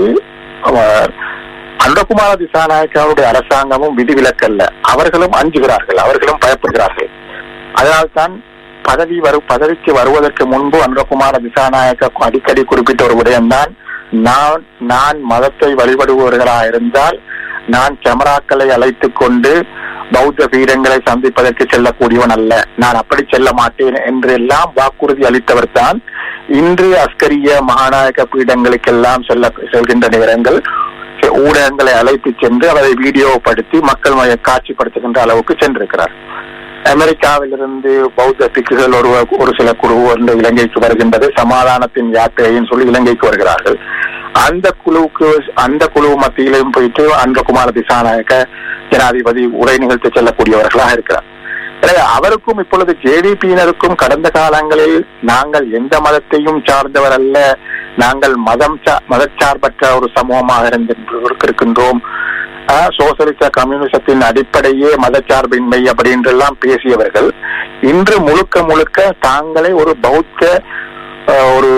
அனுரகுமார திசாநாயக்காவுடைய அரசாங்கமும் விதிவிலக்கல்ல. அவர்களும் அஞ்சுகிறார்கள், அவர்களும் பயப்படுகிறார்கள். அதனால்தான் பதவி வரு பதவிக்கு வருவதற்கு முன்பு அனுரகுமார திசாநாயக்க அடிக்கடி குறிப்பிட்ட ஒரு விடயம்தான், நான் நான் மதத்தை வழிபடுபவர்களாக இருந்தால் நான் கேமராக்களை அழைத்துக் கொண்டு பௌத்த பீடங்களை சந்திப்பதற்கு செல்லக்கூடியவன் அல்ல, நான் அப்படி செல்ல மாட்டேன் என்று எல்லாம் வாக்குறுதி அளித்தவர் தான் இன்று அஸ்கரிய மகாநாயக பீடங்களுக்கெல்லாம் செல்ல செல்கின்ற நேரங்கள் ஊடகங்களை அழைத்து சென்று அதை வீடியோப்படுத்தி மக்கள் மய காட்சிப்படுத்துகின்ற அளவுக்கு சென்றிருக்கிறார். அமெரிக்காவிலிருந்து பௌத்த பிக்குகள் ஒரு ஒரு சில குழு வந்து இலங்கைக்கு வருகின்றது, சமாதானத்தின் யாத்திரைன்னு சொல்லி இலங்கைக்கு வருகிறார்கள். அந்த குழுவுக்கு அந்த குழு மத்தியிலும் போயிட்டு அனுரகுமார திசாநாயக்க ஜனாதிபதி உரை நிகழ்த்தி செல்லக்கூடியவர்களாக இருக்கிறார். எனவே அவருக்கும் இப்பொழுது ஜேவிபியினருக்கும் கடந்த காலங்களில் நாங்கள் எந்த மதத்தையும் சார்ந்தவர் அல்ல, நாங்கள் மதம் மதச்சார்பற்ற ஒரு சமூகமாக இருக்கின்றோம், சோசியலிச கம்யூனிசத்தின் அடிப்படையே மதச்சார்பின்மை அப்படின்றெல்லாம் பேசியவர்கள் இன்று முழுக்க முழுக்க தாங்களே ஒரு பௌத்த ஒரு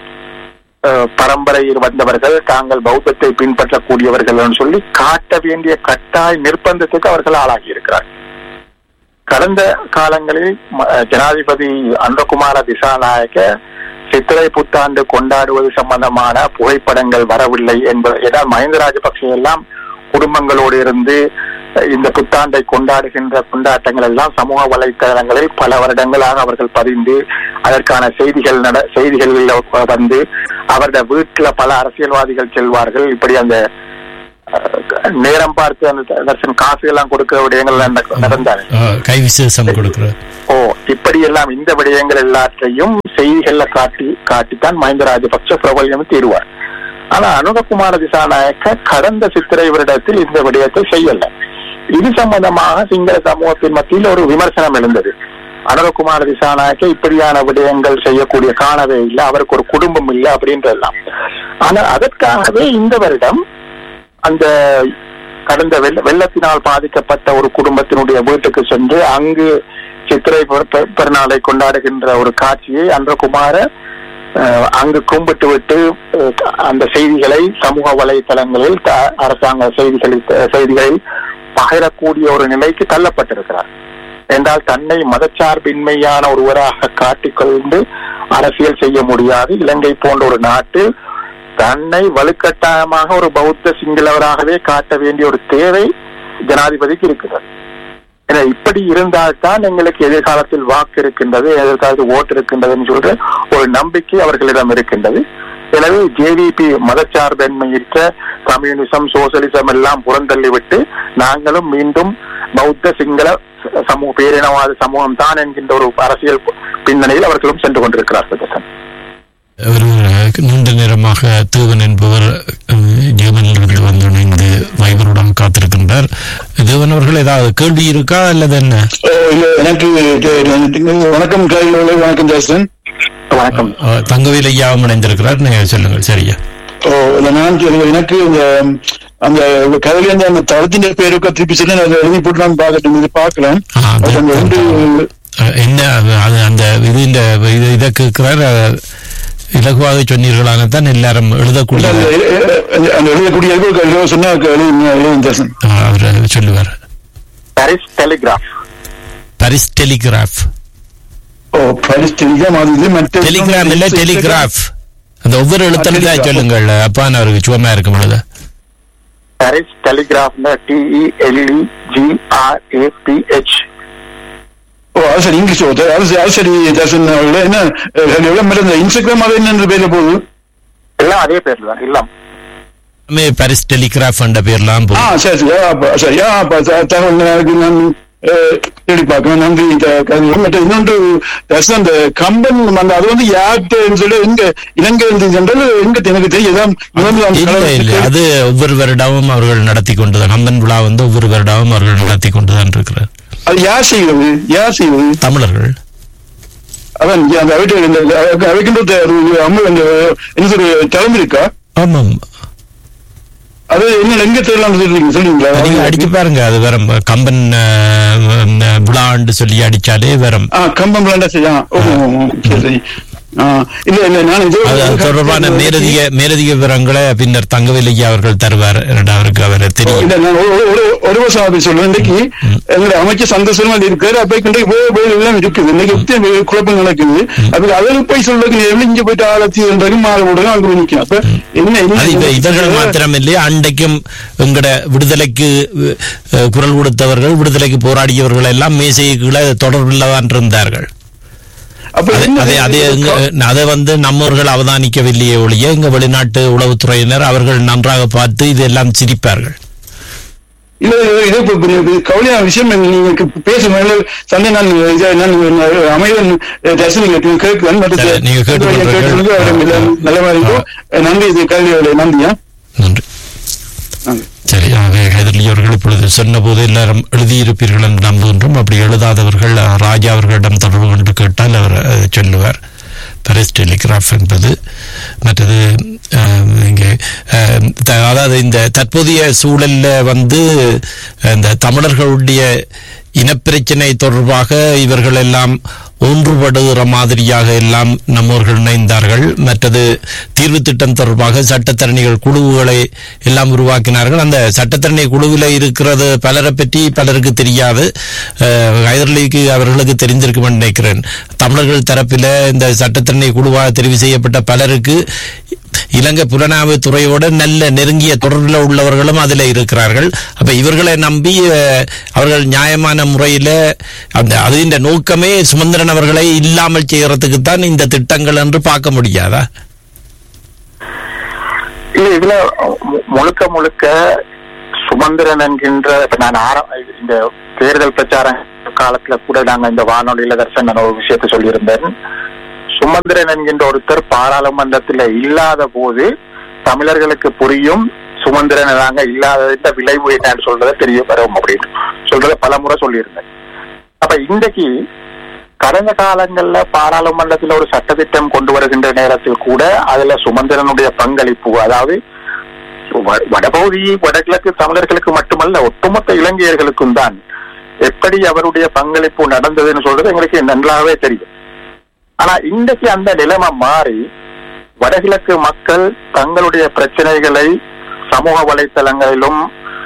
பரம்பரையில் வந்தவர்கள், தாங்கள் பௌத்தத்தை பின்பற்றக்கூடியவர்கள் சொல்லி காட்ட வேண்டிய கட்டாய நிர்பந்தத்துக்கு அவர்கள் ஆளாகி இருக்கிறார். கடந்த காலங்களில் ஜனாதிபதி அனுரகுமார திசாநாயக்க சித்திரை புத்தாண்டு கொண்டாடுவது சம்பந்தமான புகைப்படங்கள் வரவில்லை என்பது, ஏன்னா மஹிந்த ராஜபக்சே எல்லாம் குடும்பங்களோடு இருந்து இந்த புத்தாண்டை கொண்டாடுகின்ற கொண்டாட்டங்கள் எல்லாம் சமூக வலைத்தளங்களில் பல வருடங்களாக அவர்கள் பதிந்து அதற்கான செய்திகள் நட செய்திகளில் வந்து அவருடைய வீட்டுல பல அரசியல்வாதிகள் செல்வார்கள். இப்படி அந்த நேரம் பார்த்து அந்த காசு எல்லாம் கொடுக்கிற விடயங்கள் நடந்தாரு, கை விசேஷம் கொடுக்கிற ஓ இப்படி எல்லாம் இந்த விடயங்கள் எல்லாத்தையும் செய்திகள்ல காட்டி காட்டித்தான் மஹிந்த ராஜபக்ச பிரபல்யம் தீருவார். ஆனா அனுரகுமார திசாநாயக்க கடந்த சித்திரை வருடத்தில் இந்த விடயத்தை செய்யல. இது சம்பந்தமாக சிங்கள சமூகத்தின் மத்தியில் ஒரு விமர்சனம் எழுந்தது. அனுரகுமார திசாநாயக்க இப்படியான விடயங்கள் செய்யக்கூடிய காணவே இல்லை, அவருக்கு ஒரு குடும்பம் இல்லை அப்படின்றதெல்லாம். ஆனா அதற்காகவே இந்த வருடம் அந்த கடந்த வெள்ள வெள்ளத்தினால் பாதிக்கப்பட்ட ஒரு குடும்பத்தினுடைய வீட்டுக்கு சென்று அங்கு சித்திரை பெருநாளை கொண்டாடுகின்ற ஒரு காட்சியை அனுரகுமார அங்கு கும்பிட்டு விட்டு அந்த செய்திகளை சமூக வலைத்தளங்களில் அரசாங்க செய்திகளில் செய்திகளில் பகிரக்கூடிய ஒரு நிலைக்கு தள்ளப்பட்டிருக்கிறார். என்றால் தன்னை மதச்சார்பின்மையான ஒருவராக காட்டிக்கொண்டு அரசியல் செய்ய முடியாது. இலங்கை போன்ற ஒரு நாட்டில் தன்னை வலுக்கட்டாயமாக ஒரு பௌத்த சிங்களவராகவே காட்ட வேண்டிய ஒரு தேவை ஜனாதிபதிக்கு இருக்கிறது. ஏன்னா இப்படி இருந்தால்தான் எங்களுக்கு எதிர்காலத்தில் வாக்கு இருக்கின்றது, எதிர்காலத்தில் ஓட்டு இருக்கின்றதுன்னு சொல்ற ஒரு நம்பிக்கை அவர்களிடம் இருக்கின்றது. எனவே ஜேவிபி மதச்சார்பின்மையிற்ற கம்யூனிசம், சோசியலிசம் எல்லாம் புறந்தள்ளிவிட்டு நாங்களும் மீண்டும் பௌத்த சிங்கள சமூக பேரினவாத சமூகம் தான் என்கின்ற ஒரு அரசியல் பின்னணியில் அவர்களும் சென்று கொண்டிருக்கிறார்கள். நீண்ட நேரமாக தேவன் என்பவர் ஜெர்மனிலிருந்து வந்து இங்கு வைபருடன் காத்திருக்கின்றார். தேவன் அவர்கள் ஏதாவது கேள்வி இருக்கா அல்லது என்ன? எனக்கு வணக்கம். வணக்கம் ஜாஸ்டன். வணக்கம். தங்கவேல் ஐயாவும் இணைந்திருக்கிறார், நீங்க சொல்லுங்கள். சரியா? நான் எனக்கு அந்த கதையில அந்த தளத்தின் பேருக்கு திருப்பி சொல்லி எழுதி போட்டு நான் பார்க்கட்டும், இது பார்க்கலாம். என்ன அந்த இது இந்த இதை கேட்கிறார், இலகுவாக சொன்னீர்களானதான் எல்லாரும் எழுதக்கூடிய எழுதக்கூடிய சொன்னா அவர் சொல்லுவார். Paris telegraph. Paris telegraph. ஓ, பாரிஸ் டெலிகிராம். அது மற்ற டெலிகிராம் இல்ல, டெலிகிராஃப். அந்த ஒவ்வொரு எழுத்தா சொல்லுங்கள், அப்பான்னு அவருக்கு சுவமா இருக்கும் பொழுது. Paris telegraph, D E L E G R A B H. ஓ, அது சரி, இங்கிலீஷ். அது சரி ஜாசன். என்ன எவ்வளவு இன்ஸ்டாகிராம் அது என்ன பேர்ல போகுது? எல்லாம் அதே பேர்ல தான். எல்லாம் பாரிஸ் டெலிகிராஃப் என்ற பேர்லாம் போகுது. சரி சரி. தகவல் நான் தேடி பார்க்கணும். நன்றி. இன்னொன்று அந்த கம்பன் அது வந்து யார்கிட்ட சொல்லி எங்க இலங்கை சென்றது எங்க எனக்கு தெரியும். அது ஒவ்வொரு வருடமும் அவர்கள் நடத்தி கொண்டுதான், கம்பன் விழா வந்து ஒவ்வொரு வருடமும் அவர்கள் நடத்தி கொண்டுதான் இருக்கிறார். அது யார் செய்வது? யார் செய்வது? தமிழர்கள். அதான் அவைக்கின்ற தலைமை இருக்கா? ஆமாம். அது என்ன எங்க தெரியலாம் சொல்லுவீங்களா? நீங்க அடிச்சு பாருங்க, அது வரும். கம்பன் விழாண்டு சொல்லி அடிச்சாலே வரும். கம்பன் விழாண்டா செய்யா. சரி. இல்ல இல்ல நான் தொடர்பான மேலதிக மேலதிக விவரங்களை பின்னர் தங்கவேலையா அவர்கள் தருவார். அவருக்கு அவர் தெரியும். ஒரு வருஷம் அப்படி சொல்றேன். இன்னைக்கு எங்களுடைய அமைச்சர் சந்தோஷமா இருக்காரு. அப்ப எல்லாம் இருக்குது. இன்னைக்கு குழப்பம் நடக்குது. அப்படி அதில் போய் சொல்றதுக்கு இங்க போயிட்டு ஆலத்தி மாலை விடுறோம், அங்க நிற்கும். அப்ப என்ன இவர்கள் மாத்திரம் இல்லையா, அன்றைக்கும் எங்கட விடுதலைக்கு குரல் கொடுத்தவர்கள், விடுதலைக்கு போராடியவர்கள் எல்லாம் மேசைக்குள்ள தொடர்பில்லதான் இருந்தார்கள். அதை வந்து நம்மவர்கள் அவதானிக்கவில்லையே ஒழிய எங்க வெளிநாட்டு உளவுத்துறையினர் அவர்கள் நன்றாக பார்த்து இதெல்லாம் சிரிப்பார்கள். கவலையான விஷயம் நீங்க பேசும் சண்டை நான் அமைவன் கேட்கிறேன். நல்ல மாதிரி இருக்கும். நன்றி. இது கல்வியோட நன்றியா? நன்றி. சரி, ஹைதர்லி அவர்கள் இப்பொழுது சொன்ன போது எல்லாரும் எழுதியிருப்பீர்கள் என்று நம்புகின்றோம். அப்படி எழுதாதவர்கள் ராஜா அவர்களிடம் தொடர்பு கொண்டு கேட்டால் அவர் சொல்லுவார். பாரிஸ் டெலிகிராஃப் என்பது. மற்றது இங்கே அதாவது இந்த தற்போதைய சூழல்ல வந்து இந்த தமிழர்களுடைய இனப்பிரச்சனை தொடர்பாக இவர்கள் எல்லாம் ஒன்றுபடுகிற மாதிரியாக எல்லாம் நம்மவர்கள் இணைந்தார்கள். மற்றது தீர்வு திட்டம் தொடர்பாக சட்டத்தரணிகள் குழுவுகளை எல்லாம் உருவாக்கினார்கள். அந்த சட்டத்தரணி குழுவில் இருக்கிறது பலரை பற்றி பலருக்கு தெரியாது. ஹைதர்லிக்கு அவர்களுக்கு தெரிந்திருக்கும் நினைக்கிறேன். தமிழர்கள் தரப்பில் இந்த சட்டத்தரணி குழுவாக தெரிவு செய்யப்பட்ட பலருக்கு இலங்கை புலனாய்வு துறையோட நல்ல நெருங்கிய தொடர்பில் உள்ளவர்களும் அதில் இருக்கிறார்கள். அப்ப இவர்களை நம்பி அவர்கள் நியாயமான முறையில அந்த அதின் நோக்கமே சுமந்திரன் அவர்களை இல்லாமல் செய்யறதுக்கு தான் இந்த திட்டங்கள் என்று பார்க்க முடியாதா? இல்ல, இதுல முழுக்க முழுக்க சுமந்திரன் என்கின்ற நான் இந்த தேர்தல் பிரச்சார காலத்துல கூட நாங்க இந்த வானொலியில தர்சன் ஒரு விஷயத்தை சொல்லியிருந்தேன். சுமந்திரன் என்கின்ற ஒருத்தர் பாராளுமன்றத்தில் இல்லாத போது தமிழர்களுக்கு புரியும் சுமந்திரன் நாங்க இல்லாத விளைவு என்னன்னு சொல்றதை தெரிய வரும் அப்படின்னு சொல்றத பல முறை சொல்லியிருந்தேன். அப்ப இன்றைக்கு கடந்த காலங்கள்ல பாராளுமன்றத்தில் ஒரு சட்டத்திட்டம் கொண்டு வருகின்ற நேரத்தில் கூட அதுல சுமந்திரனுடைய பங்களிப்பு, அதாவது வடபகுதி வடகிழக்கு தமிழர்களுக்கு மட்டுமல்ல ஒட்டுமொத்த இலங்கையர்களுக்கும் தான் எப்படி அவருடைய பங்களிப்பு நடந்ததுன்னு சொல்றது எங்களுக்கு நன்றாகவே தெரியும். ஆனா இன்றைக்கு அந்த நிலைமை மாறி வடகிழக்கு மக்கள் தங்களுடைய பிரச்சனைகளை சமூக வலைத்தளங்களிலும்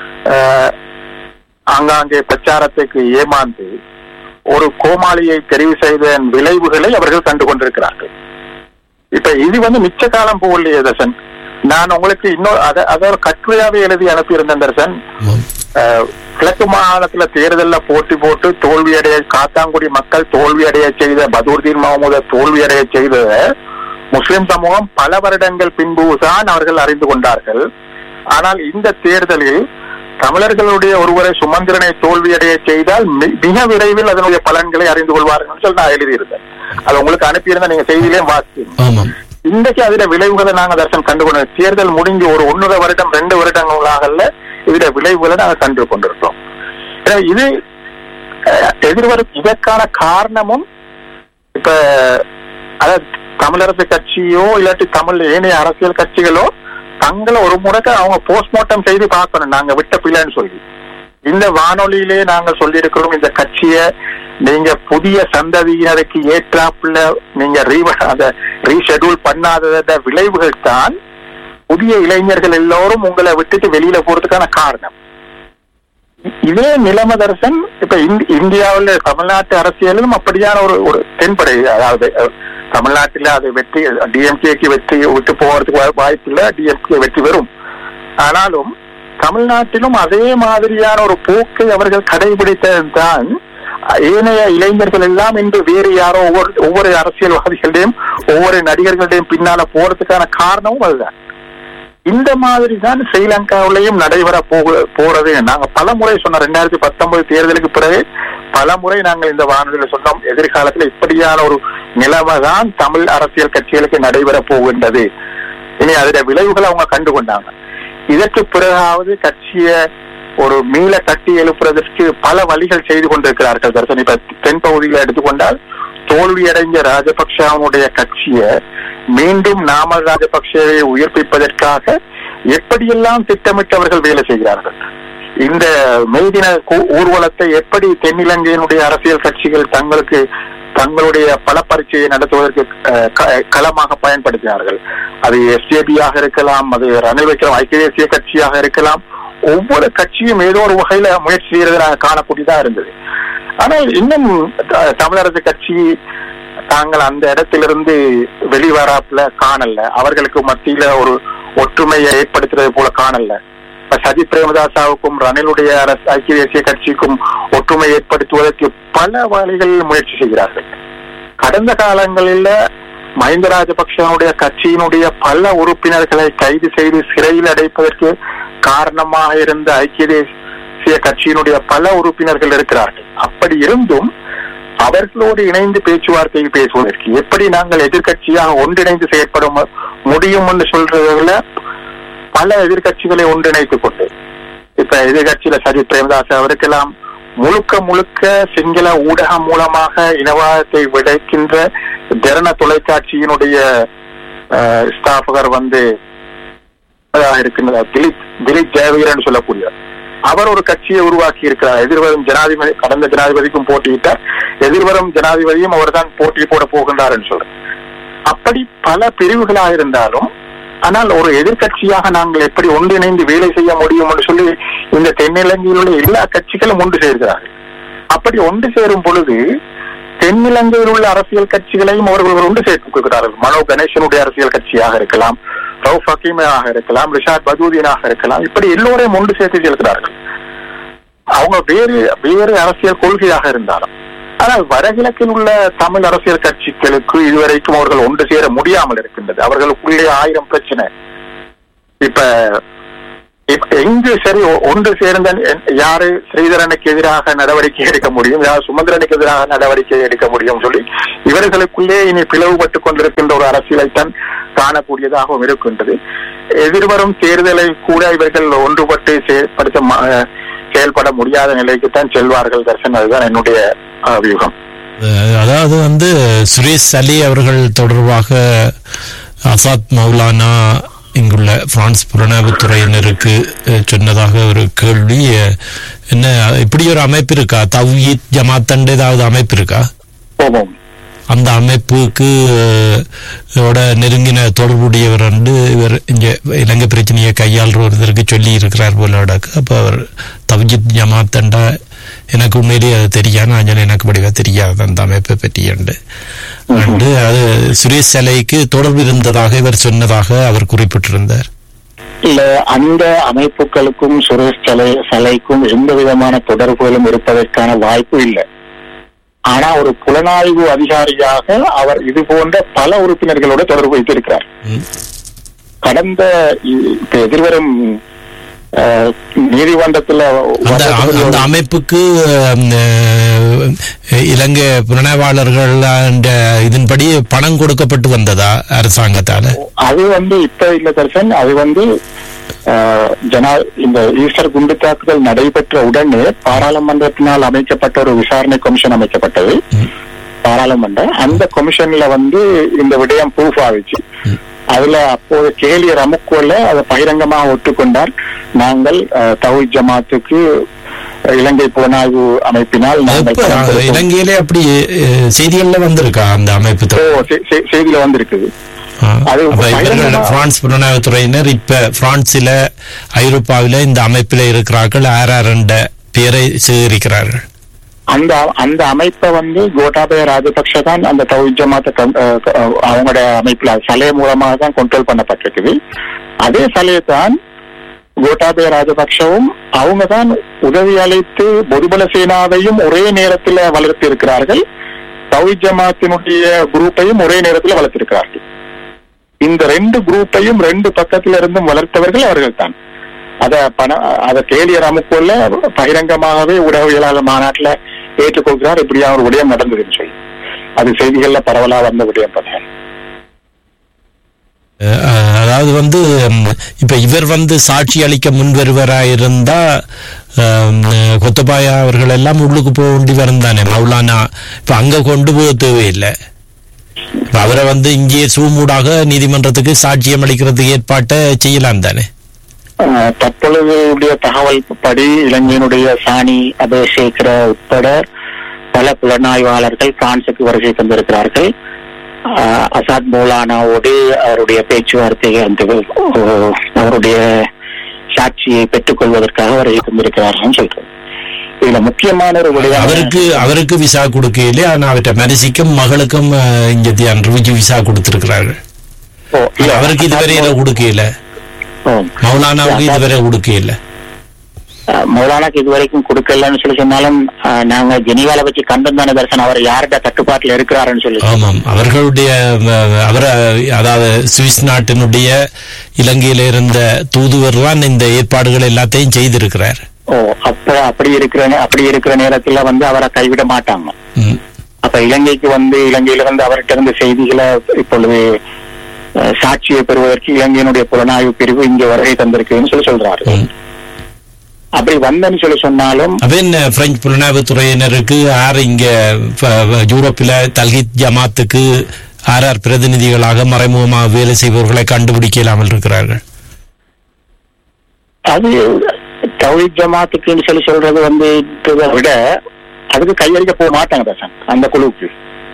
ஆங்காங்கே பிரச்சாரத்துக்கு ஏமாந்து ஒரு கோமாளியை தெரிவு செய்ததன் விளைவுகளை அவர்கள் கண்டு கொண்டிருக்கிறார்கள். இப்ப இது வந்து மிச்ச காலம் போகலையே தசன். நான் உங்களுக்கு இன்னொரு அதை ஒரு கட்டுரையாவே எழுதி அனுப்பியிருந்தேன் தர்சன். கிழக்கு மாகாணத்துல தேர்தலில் போட்டி போட்டு தோல்வியடைய காத்தாங்குடி மக்கள் தோல்வியடைய செய்த பதூர்தீன் மஹமூத தோல்வியடைய செய்த முஸ்லிம் சமூகம் பல வருடங்கள் பின்புதான் அவர்கள் அறிந்து கொண்டார்கள். ஆனால் இந்த தேர்தலில் தமிழர்களுடைய ஒருவரை சுமந்திரனை தோல்வியடைய செய்தால் மிக விரைவில் அதனுடைய பலன்களை அறிந்து கொள்வார்கள் சொல்லி நான் எழுதியிருந்தேன். அது உங்களுக்கு அனுப்பியிருந்தேன், நீங்க செய்தியிலேயும் வாசித்தீங்க. இன்றைக்கு அதுல விளைவுகளை நாங்க தர்சனம் கண்டுகொண்டோம். தேர்தல் முடிஞ்சு ஒரு ஒன்னரை வருடம் ரெண்டு வருடங்களாகல இதுல விளைவுகளை நாங்க கண்டு கொண்டிருக்கோம். இது எதிர்வரும் இதற்கான காரணமும் இப்ப அதாவது தமிழரசு கட்சியோ இல்லாட்டி தமிழ் ஏனைய அரசியல் கட்சிகளோ தங்களை ஒரு முறைக்கு அவங்க போஸ்ட்மார்ட்டம் செய்து பார்க்கணும், நாங்க விட்ட பிள்ளைன்னு சொல்லி. இந்த வானொலியிலே நாங்கள் சொல்லியிருக்கிறோம், இந்த கட்சியை நீங்க புதிய சந்ததியினருக்கு ஏற்றாப்புல நீங்க ரீஷெடியூல் பண்ணாதத விளைவுகள் தான் புதிய இளைஞர்கள் எல்லோரும் உங்களை விட்டுட்டு வெளியில போறதுக்கான காரணம். இதே நிலைமை தர்சன் இப்ப இந்தியாவில் தமிழ்நாட்டு அரசியலும் அப்படியான ஒரு ஒரு தென்படை. அதாவது தமிழ்நாட்டில் அது வெற்றி டிஎம்கேக்கு வெற்றி விட்டு போகிறதுக்கு வாய்ப்பு இல்லை, டிஎம்கே வெற்றி பெறும். ஆனாலும் தமிழ்நாட்டிலும் அதே மாதிரியான ஒரு போக்கை அவர்கள் கடைபிடித்ததுதான் ஏனைய இளைஞர்கள் எல்லாம் இன்று வேறு யாரோ ஒவ்வொரு ஒவ்வொரு அரசியல்வாதிகளையும் ஒவ்வொரு நடிகர்களுடையும் பின்னால போறதுக்கான காரணமும் அதுதான். இந்த மாதிரி தான் ஸ்ரீலங்காவிலையும் நடைபெற போக போறது. நாங்க பல முறை சொன்னோம், ரெண்டாயிரத்தி பத்தொன்பது தேர்தலுக்கு பிறகு பல முறை நாங்கள் இந்த வானொலியில சொன்னோம், எதிர்காலத்தில் இப்படியான ஒரு நிலைமை தான் தமிழ் அரசியல் கட்சிகளுக்கு நடைபெற போகின்றது. இனி அதோட விளைவுகளை அவங்க கண்டுகொண்டாங்க. இதற்கு பிறகாவது கட்சியை ஒரு மீள கட்டி எழுப்புறதற்கு பல வழிகள் செய்து கொண்டிருக்கிறார்கள் தர்சன். இப்ப தென் பகுதியில எடுத்துக்கொண்டால் தோல்வியடைஞ்ச ராஜபக்சவனுடைய கட்சியை மீண்டும் நாமல் ராஜபக்சவை உயிர்ப்பிப்பதற்காக எப்படியெல்லாம் திட்டமிட்டவர்கள் வேலை செய்கிறார்கள். இந்த மெய்தின ஊர்வலத்தை எப்படி தென்னிலங்கையினுடைய அரசியல் கட்சிகள் தங்களுக்கு தங்களுடைய பல பரீட்சையை நடத்துவதற்கு களமாக பயன்படுத்தினார்கள். அது எஸ்ஜேபியாக இருக்கலாம், அது ரணில் விக்ரம ஐக்கிய தேசிய கட்சியாக இருக்கலாம். ஒவ்வொரு கட்சியும் ஏதோ ஒரு வகையில முயற்சி செய்யறது நாங்கள் காணக்கூடியதா இருந்தது. ஆனால் இன்னும் தமிழரசு கட்சி தாங்கள் அந்த இடத்திலிருந்து வெளிவராப்புல காணல, அவர்களுக்கு மத்தியில ஒரு ஒற்றுமையை ஏற்படுத்துறது போல காணல. இப்ப சஜித் பிரேமதாசாவுக்கும் ரணிலுடைய அரசு ஐக்கிய தேசிய கட்சிக்கும் ஒற்றுமை ஏற்படுத்துவதற்கு பல வழிகளில் முயற்சி செய்கிறார்கள். கடந்த காலங்களில் மஹிந்த ராஜபக்சனுடைய கட்சியினுடைய பல உறுப்பினர்களை கைது செய்து சிறையில் அடைப்பதற்கு காரணமாக இருந்த ஐக்கிய தேசிய கட்சியினுடைய பல உறுப்பினர்கள் இருக்கிறார்கள். அப்படி இருந்தும் அவர்களோடு இணைந்து பேச்சுவார்த்தையில் பேசுவதற்கு எப்படி நாங்கள் எதிர்கட்சியாக ஒன்றிணைந்து செயற்பட முடியும் என்று சொல்றதுல பல எதிர்கட்சிகளை ஒன்றிணைத்துக் கொண்டு இப்ப எதிர்கட்சியில சஜித் பிரேமதாஸ் இருக்கலாம், முழுக்க முழுக்க சிங்கள ஊடகம் மூலமாக இனவாதத்தை விளைக்கின்ற ஜன தொலைக்காட்சியினுடைய ஸ்தாபகர் வந்து இருக்கின்ற திலீப் திலீப் ஜெயவீரன் சொல்லக்கூடிய அவர் ஒரு கட்சியை உருவாக்கி இருக்கிறார். எதிர்வரும் ஜனாதிபதி கடந்த ஜனாதிபதிக்கும் போட்டியிட்டார், எதிர்வரும் ஜனாதிபதியும் அவர் தான் போட்டி போட போகின்றார் என்று சொல்ற. அப்படி பல பிரிவுகளாக இருந்தாலும் ஆனால் ஒரு எதிர்கட்சியாக நாங்கள் எப்படி ஒன்றிணைந்து வேலை செய்ய முடியும் என்று சொல்லி இந்த தென்னிலங்கையில் உள்ள எல்லா கட்சிகளும் ஒன்று சேர்கிறார்கள். அப்படி ஒன்று சேரும் பொழுது தென்னிலங்கையில் உள்ள அரசியல் கட்சிகளையும் அவர்கள் ஒன்று சேர்த்துக் கொள்கிறார்கள். மனோ கணேசனுடைய அரசியல் கட்சியாக இருக்கலாம், ரவுஃப் ஹக்கீமாக இருக்கலாம், ரிஷாத் பதூதீனாக இருக்கலாம், இப்படி எல்லோரையும் ஒன்று சேர்த்து செல்கிறார்கள். அவங்க வேறு வேறு அரசியல் கொள்கையாக இருந்தாலும். ஆனால் வடகிழக்கில் உள்ள தமிழ் அரசியல் கட்சிகளுக்கு இதுவரைக்கும் அவர்கள் ஒன்று சேர முடியாமல் இருக்கின்றது. அவர்களுக்குள்ளே ஆயிரம் பிரச்சனை. இப்ப எங்கு சரி ஒன்று சேர்ந்த யாரு ஸ்ரீதரனுக்கு எதிராக நடவடிக்கை எடுக்க முடியும், யார் சுமந்திரனுக்கு எதிராக நடவடிக்கை எடுக்க முடியும் சொல்லி இவர்களுக்குள்ளே இனி பிளவுபட்டுக் கொண்டிருக்கின்ற ஒரு அரசியலைத்தான் காணக்கூடியதாகவும் இருக்கின்றது. எதிர்வரும் தேர்தலை கூட இவர்கள் ஒன்றுபட்டு செயல்படுத்த செயல்பட முடியாத நிலைக்குத்தான் செல்வார்கள் தர்சன். அதுதான் என்னுடைய வியூகம். அதாவது வந்து சுரேஷ் அலி அவர்கள் தொடர்பாக ஆசாத் மௌலானா இங்குள்ள பிரான்ஸ் புலனாய்வுத்துறையினருக்கு சொன்னதாக ஒரு கேள்வி. என்ன இப்படி ஒரு அமைப்பு இருக்கா? தவ்ஹீத் ஜமாத் ஏதாவது அமைப்பு இருக்கா? அந்த அமைப்புக்கு நெருங்கின தொடர்புடையவர் என்று இவர் இங்க இலங்கை பிரச்சனையை கையாளுவதற்கு சொல்லி இருக்கிறார் போல. அப்ப அவர் தவ்ஹீத் ஜமாத் என்றா எனக்கு உண்மையிலேயே அது தெரியாது, நான் எனக்கு படிவா தெரியாது அந்த அமைப்பை பற்றி என்று அது சுரேஷ் அலைக்கு தொடர்பு இருந்ததாக இவர் சொன்னதாக அவர் குறிப்பிட்டிருந்தார். இல்ல அந்த அமைப்புகளுக்கும் சுரேஷ் சலை சலைக்கும் எந்த விதமான தொடர்புகளும் இருப்பதற்கான வாய்ப்பு இல்லை. ஆனா ஒரு புலனாய்வு அதிகாரியாக அவர் இது போன்ற பல உறுப்பினர்களோட தொடர்பு வைத்திருக்கிறார். கடந்த எதிர்வரும் நீதிமன்றத்தில் அந்த அமைப்புக்கு இலங்கை புலனாய்வாளர்கள் இதன்படி பணம் கொடுக்கப்பட்டு வந்ததா அரசாங்கத்தால? அது வந்து இப்ப இல்ல தர்சன், அது வந்து ஜனா இந்த ஈஸ்டர் குண்டு தாக்குதல் நடைபெற்ற உடனே பாராளுமன்றத்தினால் அமைக்கப்பட்ட ஒரு விசாரணை கமிஷன் அமைக்கப்பட்டது பாராளுமன்றம். அந்த கமிஷன்ல வந்து இந்த விடயம் ப்ரூஃப் ஆகிச்சு. அதுல அப்போது கேலிய ரமுக்கோல அதை பகிரங்கமாக ஒட்டுக்கொண்டார். நாங்கள் தௌஹீத் ஜமாத்துக்கு இலங்கை புலனாய்வு அமைப்பினால் இலங்கையிலே அப்படி செய்திகள்ல வந்திருக்கா அந்த அமைப்பு? செய்தியில வந்திருக்குது. பிரான்ஸ் புலனாய்வுத்துறையினர் இப்ப பிரான்சில ஐரோப்பாவில இந்த அமைப்பில இருக்கிறார்கள். ஆர் ஆர் என்ற பெயரை சேகரிக்கிறார்கள். அந்த அந்த அமைப்பை வந்து கோட்டாபய ராஜபக்ஷ தான் அந்த தௌஹீத் ஜமாத்தை அவங்களோட அமைப்புல சலை மூலமாக தான் கண்ட்ரோல் பண்ணப்பட்டிருக்குது. அதே சலையை தான் கோட்டாபய ராஜபக்ஷவும் அவங்க தான் உதவி அளித்து பொதுபல சேனாவையும் ஒரே நேரத்தில் வளர்த்து இருக்கிறார்கள். தௌஹீத் ஜமாத்தினுடைய குரூப்பையும் ஒரே நேரத்தில் வளர்த்திருக்கிறார்கள். இந்த ரெண்டு குரூப்பையும் ரெண்டு பக்கத்துல இருந்தும் வளர்த்தவர்கள் அவர்கள் தான். அத பண அத கேலிய ரமுக்கோல பகிரங்கமாகவே ஊடகவியலாளர் மாநாட்டில் ஏற்றுக்கொள்கிறார். இப்படியா ஒரு விடயம் நடந்ததுன்னு சொல்லி அது செய்திகள்ல பரவலா வந்த விடயம் பார்த்தேன். அதாவது வந்து இப்ப இவர் வந்து சாட்சி அளிக்க முன்வருவராயிருந்தா கொத்தபாயா அவர்கள் எல்லாம் உள்ளுக்கு போக வேண்டி வரும் தானே மௌலானா. இப்ப அங்க கொண்டு போக தேவையில்லை. அவரை வந்து இங்கே சூமூடாக நீதிமன்றத்துக்கு சாட்சியம் அளிக்கிறதுக்கு ஏற்பாட்டை செய்யலாம் தானே? தற்பொழுது தகவல் படி இலங்கையினுடைய சாணி அபேசேகர உட்பட பல புலனாய்வாளர்கள் பிரான்சுக்கு வருகை தந்திருக்கிறார்கள். அசாத் மௌலானாவோடு அவருடைய பேச்சுவார்த்தை அந்த அவருடைய சாட்சியை பெற்றுக் கொள்வதற்காக வருகை தந்திருக்கிறார்கள் சொல்றோம். இதுல முக்கியமான ஒரு விடயம், அவருக்கு அவருக்கு விசா கொடுக்கல, ஆனா அவற்றை மரிசிக்கும் மகளுக்கும் இங்க விசா கொடுத்திருக்கிறார்கள். அவருக்கு இதுவரையில கொடுக்கல, மௌலானாவுக்கு இதுவரை கொடுக்கல. மௌலானாக்கு இதுவரைக்கும் கொடுக்கலன்னு சொல்லி சொன்னாலும் நாங்க ஜெனீவால வச்சு கண்டம் தானே தர்சன் அவர் யார்கிட்ட கட்டுப்பாட்டுல இருக்கிறாருன்னு சொல்லி. ஆமாம், அவர்களுடைய அவரை அதாவது சுவிஸ் நாட்டினுடைய இலங்கையில இருந்த தூதுவர் தான் இந்த ஏற்பாடுகள் எல்லாத்தையும் செய்திருக்கிறார். ஓ, அப்ப அப்படி இருக்கிற அப்படி இருக்கிற நேரத்துல வந்து அவரை கைவிட மாட்டாங்க. அப்ப இலங்கைக்கு வந்து இலங்கையில வந்து அவர்கிட்ட இருந்த செய்திகளை இப்பொழுது சாட்சியை பெறுவதற்கு இலங்கையினுடைய புலனாய்வு பிரிவு இங்க வருகை தந்திருக்குன்னு சொல்லி சொல்றாரு. அப்படி வந்தன்னு சொல்லி சொன்னாலும் பிரெஞ்சு புலனாய்வு துறையினருக்கு ஆர் இங்க யூரோப்பில தல்ஹீத் ஜமாத்துக்கு ஆர் ஆர் பிரதிநிதிகளாக மறைமுகமாக வேலை செய்பவர்களை கண்டுபிடிக்க இல்லாமல் இருக்கிறார்கள். அது தௌஹீத் ஜமாத்துக்குன்னு சொல்லி சொல்றது வந்து விட அதுக்கு கையளிக்க போக மாட்டாங்க தர்சன் அந்த குழுவுக்கு.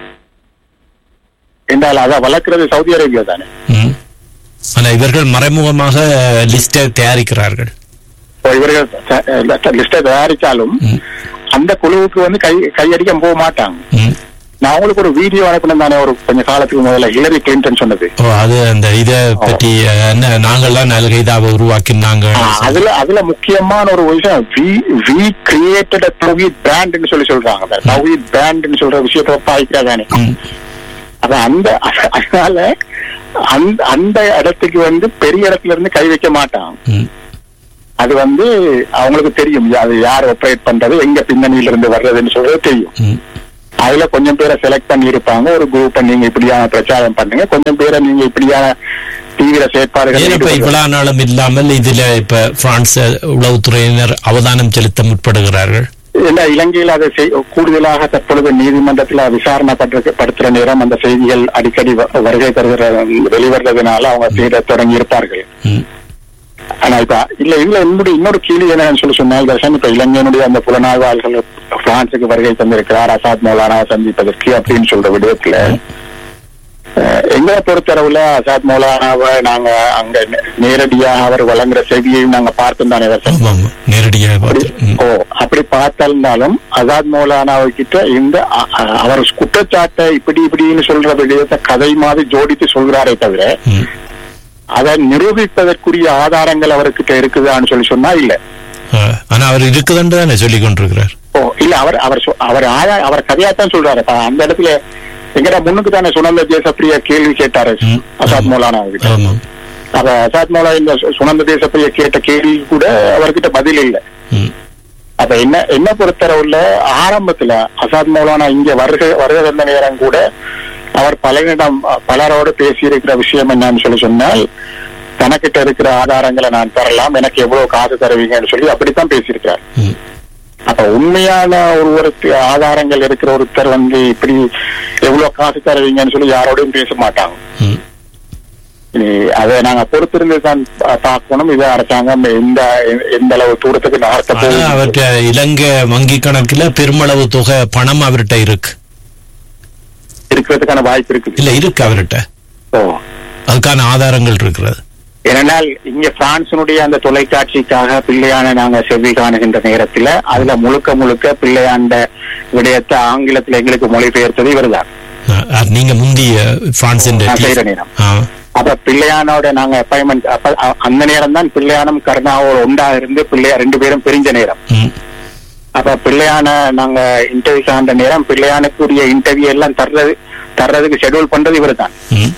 என்றால் அதை வளர்க்கிறது சவுதி அரேபியா தானே. ஆனா இவர்கள் மறைமுகமாக லிஸ்டை தயாரிக்கிறார்கள். இவர்கள் லிஸ்டை தயாரிச்சாலும் அந்த குழுவுக்கு வந்து கை கையடிக்க போக மாட்டாங்க. நான் உங்களுக்கு ஒரு வீடியோ அனுப்பினேன் தானே ஒரு கொஞ்ச காலத்துக்கு முதல்ல ஹிலரி கிளின்டன் சொன்னது. அது அந்த இதை பற்றி நாங்கள்லாம் நல்கைதாவை உருவாக்கினாங்க. அதுல அதுல முக்கியமான ஒரு விஷயம் வி கிரியேட்டட் தௌஹீத் பிராண்ட்னு சொல்லி சொல்றாங்க. தௌஹீத் பிராண்ட்னு சொல்ற விஷயத்தை பாய்க்கிறா தானே. அப்ப அந்த அதனால அந்த அந்த இடத்துக்கு வந்து பெரிய இடத்துல இருந்து கை வைக்க மாட்டாங்க. அது வந்து அவங்களுக்கு தெரியும் அது யார் ஆபரேட் பண்றது, எங்க பின்னணியில இருந்து வர்றதுன்னு சொல்றது தெரியும். அதுல கொஞ்சம் பேரை செலக்ட் பண்ணி இருப்பாங்க. ஒரு குரூப்பை நீங்க இப்படியான பிரச்சாரம் பண்ணுங்க, கொஞ்சம் பேரை நீங்க இப்படியான தீவிர செயற்பாடுகள். இவ்வளவு நாளும் இல்லாமல் இதுல இப்ப பிரான்ஸ் உளவுத்துறையினர் அவதானம் செலுத்த முற்படுகிறார்கள். இல்ல இலங்கையில் அதை கூடுதலாக தற்பொழுது நீதிமன்றத்தில் விசாரணை படுத்துற நேரம் அந்த செய்திகள் அடிக்கடி வருகை தருகிற வெளிவருவதனால அவங்க தேட தொடங்கி இருப்பார்கள். ஆனா இப்ப இல்ல இதுல என்னுடைய இன்னொரு கேள்வி என்னன்னு சொல்லி சொன்னால் தர்ஷன், இப்ப இலங்கையினுடைய அந்த புலனாய்வாளர்கள் பிரான்சுக்கு வருகை தந்திருக்கிறார் அசாத் மௌலானாவை சந்திப்பதற்கு அப்படின்னு சொல்ற விடயத்துல எங்களை பொறுத்தளவுல அசாத் மௌலானாவை நாங்க அங்க நேரடியாக அவர் வழங்குற செய்தியையும் நாங்க பார்த்தோம் தானே நேரடியாக. ஓ, அப்படி பார்த்தாலும் அசாத் மௌலானாவை கிட்ட இந்த அவர் குற்றச்சாட்டை இப்படி இப்படின்னு சொல்ற விடயத்தை கதை மாதிரி ஜோடித்து சொல்றாரே தவிர அதை நிரூபிப்பதற்குரிய ஆதாரங்கள் அவர்கிட்ட இருக்குதான்னு சொல்லி சொன்னா இல்ல. ஆனா அவர் இருக்குதுன்னு தானே சொல்லி கொண்டிருக்கிறார். ஓ இல்ல, அவர் அவர் அவர் ஆதா அவர் கதையாத்தான் சொல்றாரு. அந்த இடத்துல எங்கடா முன்னுக்கு தானே சுனந்த தேசப்பிரிய கேள்வி கேட்டாரு அசாத் மௌலானா அவர்கிட்ட. அப்ப அசாத் மௌலா இந்த சுனந்த தேசப்பிரிய கேட்ட கேள்வி கூட அவர்கிட்ட பதில் இல்லை. அப்ப என்ன என்ன பொறுத்தளவுல ஆரம்பத்துல அசாத் மௌலானா இங்க வருகை வருகை வந்த நேரம் கூட அவர் பலரிடம் பலரோடு பேசி இருக்கிற விஷயம் என்னன்னு சொல்லி சொன்னால், தனக்கிட்ட இருக்கிற ஆதாரங்களை நான் தரலாம், எனக்கு எவ்வளவு காசு தருவீங்கன்னு சொல்லி அப்படித்தான் பேசியிருக்கிறார். அப்ப உண்மையான ஒருவருக்கு ஆதாரங்கள் இருக்கிற ஒருத்தர் வந்து இப்படி எவ்வளவு காசு தருவீங்கன்னு சொல்லி யாரோடையும் பேச மாட்டாங்க. அதை நாங்க பொறுத்திருந்து தான் பார்க்கணும். இது அரசாங்கம் எந்த எந்த அளவு தூரத்துக்கு நகர்த்த போகுது. அவர்கிட்ட இலங்கை வங்கி கணக்குல பெருமளவு தொகை பணம் அவர்கிட்ட இருக்கு, இருக்கிறதுக்கான வாய்ப்பு இருக்கு. இல்ல இருக்கு அவர்கிட்ட. ஓ, அதுக்கான ஆதாரங்கள் இருக்கிறது. ஏனென்றால் இங்க பிரான்சினுடைய அந்த தொலைக்காட்சிக்காக பிள்ளையான நாங்க செவ்வி காணுகின்ற நேரத்துல அதுல முழுக்க முழுக்க பிள்ளையாண்ட விடயத்தை ஆங்கிலத்துல எங்களுக்கு மொழிபெயர்த்தது இவர்தான். நீங்க முந்திய செய்யற நேரம் அப்ப பிள்ளையானோட நாங்க அப்பாயின்மெண்ட் அப்ப அந்த நேரம் தான் பிள்ளையானும் கருணாவோட ஒன்றா இருந்து பிள்ளையா ரெண்டு பேரும் பிரிஞ்ச நேரம். அப்ப பிள்ளையான நாங்க இன்டர்வியூ ஆண்ட நேரம் பிள்ளையானுக்குரிய இன்டர்வியூ எல்லாம் தர்றது தர்றதுக்கு ஷெட்யூல் பண்றது இவரு தான்.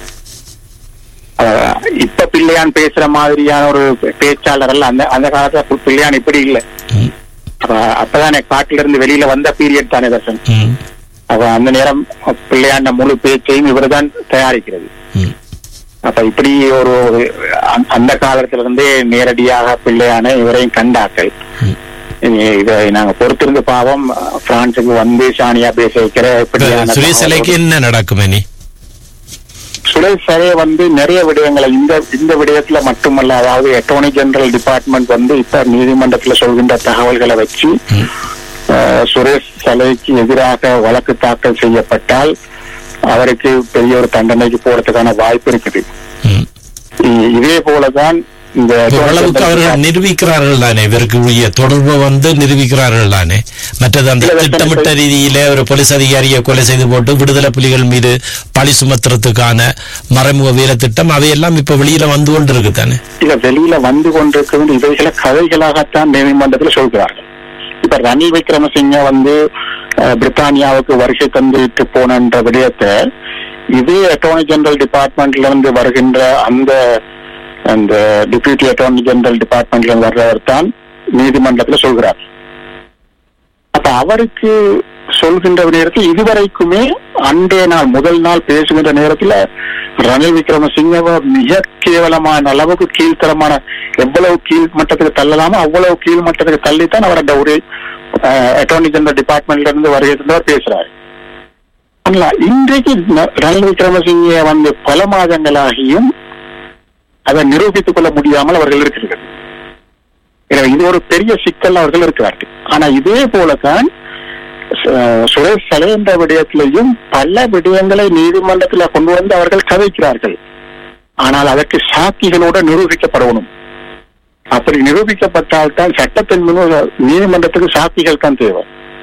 இப்ப பிள்ளையான் பேசுற மாதிரியான ஒரு பேச்சாளர் எல்லாம் அந்த அந்த காலத்துல பிள்ளையான் இப்படி இல்லை. அப்ப அப்பதானே காட்டுல இருந்து வெளியில வந்த பீரியட் தானே தர்சன். அப்ப அந்த நேரம் பிள்ளையான முழு பேச்சையும் இவரு தான் தயாரிக்கிறது. அப்ப இப்படி ஒரு அந்த காலத்துல இருந்தே நேரடியாக பிள்ளையான இவரையும் கண்டாக்கள். இதை நாங்க பொறுத்திருந்து பாவம் பிரான்சுக்கு வந்து சானியா பேச வைக்கிற சுரேஷ் என்ன நடக்கும். இனி சுரேஷ் சரே வந்து நிறைய விடயங்களை இந்த இந்த விடயத்துல மட்டுமல்ல, அதாவது அட்டர்னி ஜெனரல் டிபார்ட்மெண்ட் வந்து இப்ப நீதிமன்றத்துல சொல்கின்ற தகவல்களை வச்சு சுரேஷ் சலைக்கு எதிராக வழக்கு தாக்கல் செய்யப்பட்டால் அவருக்கு பெரிய ஒரு தண்டனைக்கு போறதுக்கான வாய்ப்பு இருக்குது. இதே போலதான் இந்த ஓரளவுக்கு அவர்கள் நிரூபிக்கிறார்கள் தானே, இவருக்கு உரிய தொடர்பு வந்து நிரூபிக்கிறார்கள் தானே. மற்றது அந்த திட்டமிட்ட ரீதியில ஒரு போலீஸ் அதிகாரியை கொலை செய்து போட்டு விடுதலை புலிகள் மீது பழி சுமத்துறதுக்கான மறைமுக வேலை திட்டம் அவையெல்லாம் இப்ப வெளியில வந்து கொண்டு இருக்கு தானே. இல்ல வெளியில வந்து கொண்டிருக்கிறது இவைகளை கதைகளாகத்தான் நீதிமன்றத்தில் சொல்கிறார்கள். இப்ப ரணில் விக்ரமசிங்க வந்து பிரித்தானியாவுக்கு வருகை தந்துட்டு போனன்ற விடயத்தை இதே அட்டர்னி ஜெனரல் டிபார்ட்மெண்ட்ல இருந்து வருகின்ற அந்த அந்த டெபியூட்டி அட்டர்னி ஜெனரல் டிபார்ட்மெண்ட்ல இருந்து வர்றவர் தான் நீதிமன்றத்துல சொல்கிறார். அப்ப அவருக்கு சொல்கின்ற நேரத்தில் இதுவரைக்குமே அன்றைய நாள் முதல் நாள் பேசுகின்ற நேரத்துல ரணில் விக்ரமசிங்கவை மிக கேவலமான அளவுக்கு கீழ்த்தரமான எவ்வளவு கீழ் மட்டத்துக்கு தள்ளலாமோ அவ்வளவு கீழ் மட்டத்துக்கு தள்ளித்தான் அவர் அந்த ஒரு அட்டர்னி ஜெனரல் டிபார்ட்மெண்ட்ல இருந்து வருகிறவர் பேசுறாரு. இன்றைக்கு ரணில் விக்ரமசிங்க வந்து பல மாதங்களாகியும் அதை நிரூபித்துக் கொள்ள முடியாமல் அவர்கள் இருக்கிறார்கள். எனவே இது ஒரு பெரிய சிக்கல் அவர்கள் இருக்கிறார்கள். ஆனா இதே போலதான் சுரேஷ் சலை என்ற விடயத்திலையும் பல விடயங்களை நீதிமன்றத்தில் கொண்டு வந்து அவர்கள் கதைக்கிறார்கள். ஆனால் அதற்கு சாட்சிகளோட நிரூபிக்கப்படணும். அப்படி நிரூபிக்கப்பட்டால்தான் சட்டத்தின் முன் நீதிமன்றத்துக்கு சாட்சிகள் தான் தேவை.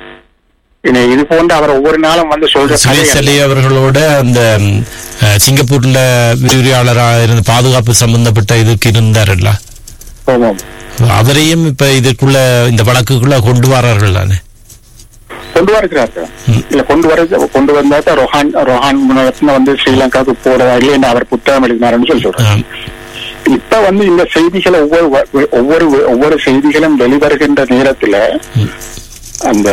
இது போன்ற அவர் ஒவ்வொரு நாளும் வந்து சொல்ற அவர்களோட அந்த சிங்கப்பூர்ல விரிவுரையாளராக இருந்த பாதுகாப்பு சம்பந்தப்பட்ட இதுக்கு இருந்தார்ல, அவரையும் இப்ப இதுக்குள்ள இந்த வழக்குக்குள்ள கொண்டு வரார்கள் தானே. கொண்டு வருகிறார்கள். இல்ல கொண்டு வர கொண்டு வந்தா ரொஹான் ரொஹான் முனரத்ன வந்து ஸ்ரீலங்காவுக்கு போறதா இல்லைன்னு அவர் புத்தகம் எழுதினாருன்னு சொல்லி சொல்றாங்க. இப்ப வந்து இந்த செய்திகளை ஒவ்வொரு ஒவ்வொரு ஒவ்வொரு செய்திகளும் வெளிவருகின்ற நேரத்துல அந்த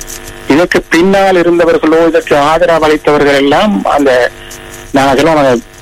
இதற்கு பின்னால் இருந்தவர்களோ இதற்கு ஆதரவு அளித்தவர்கள் எல்லாம் அந்த நாங்கள்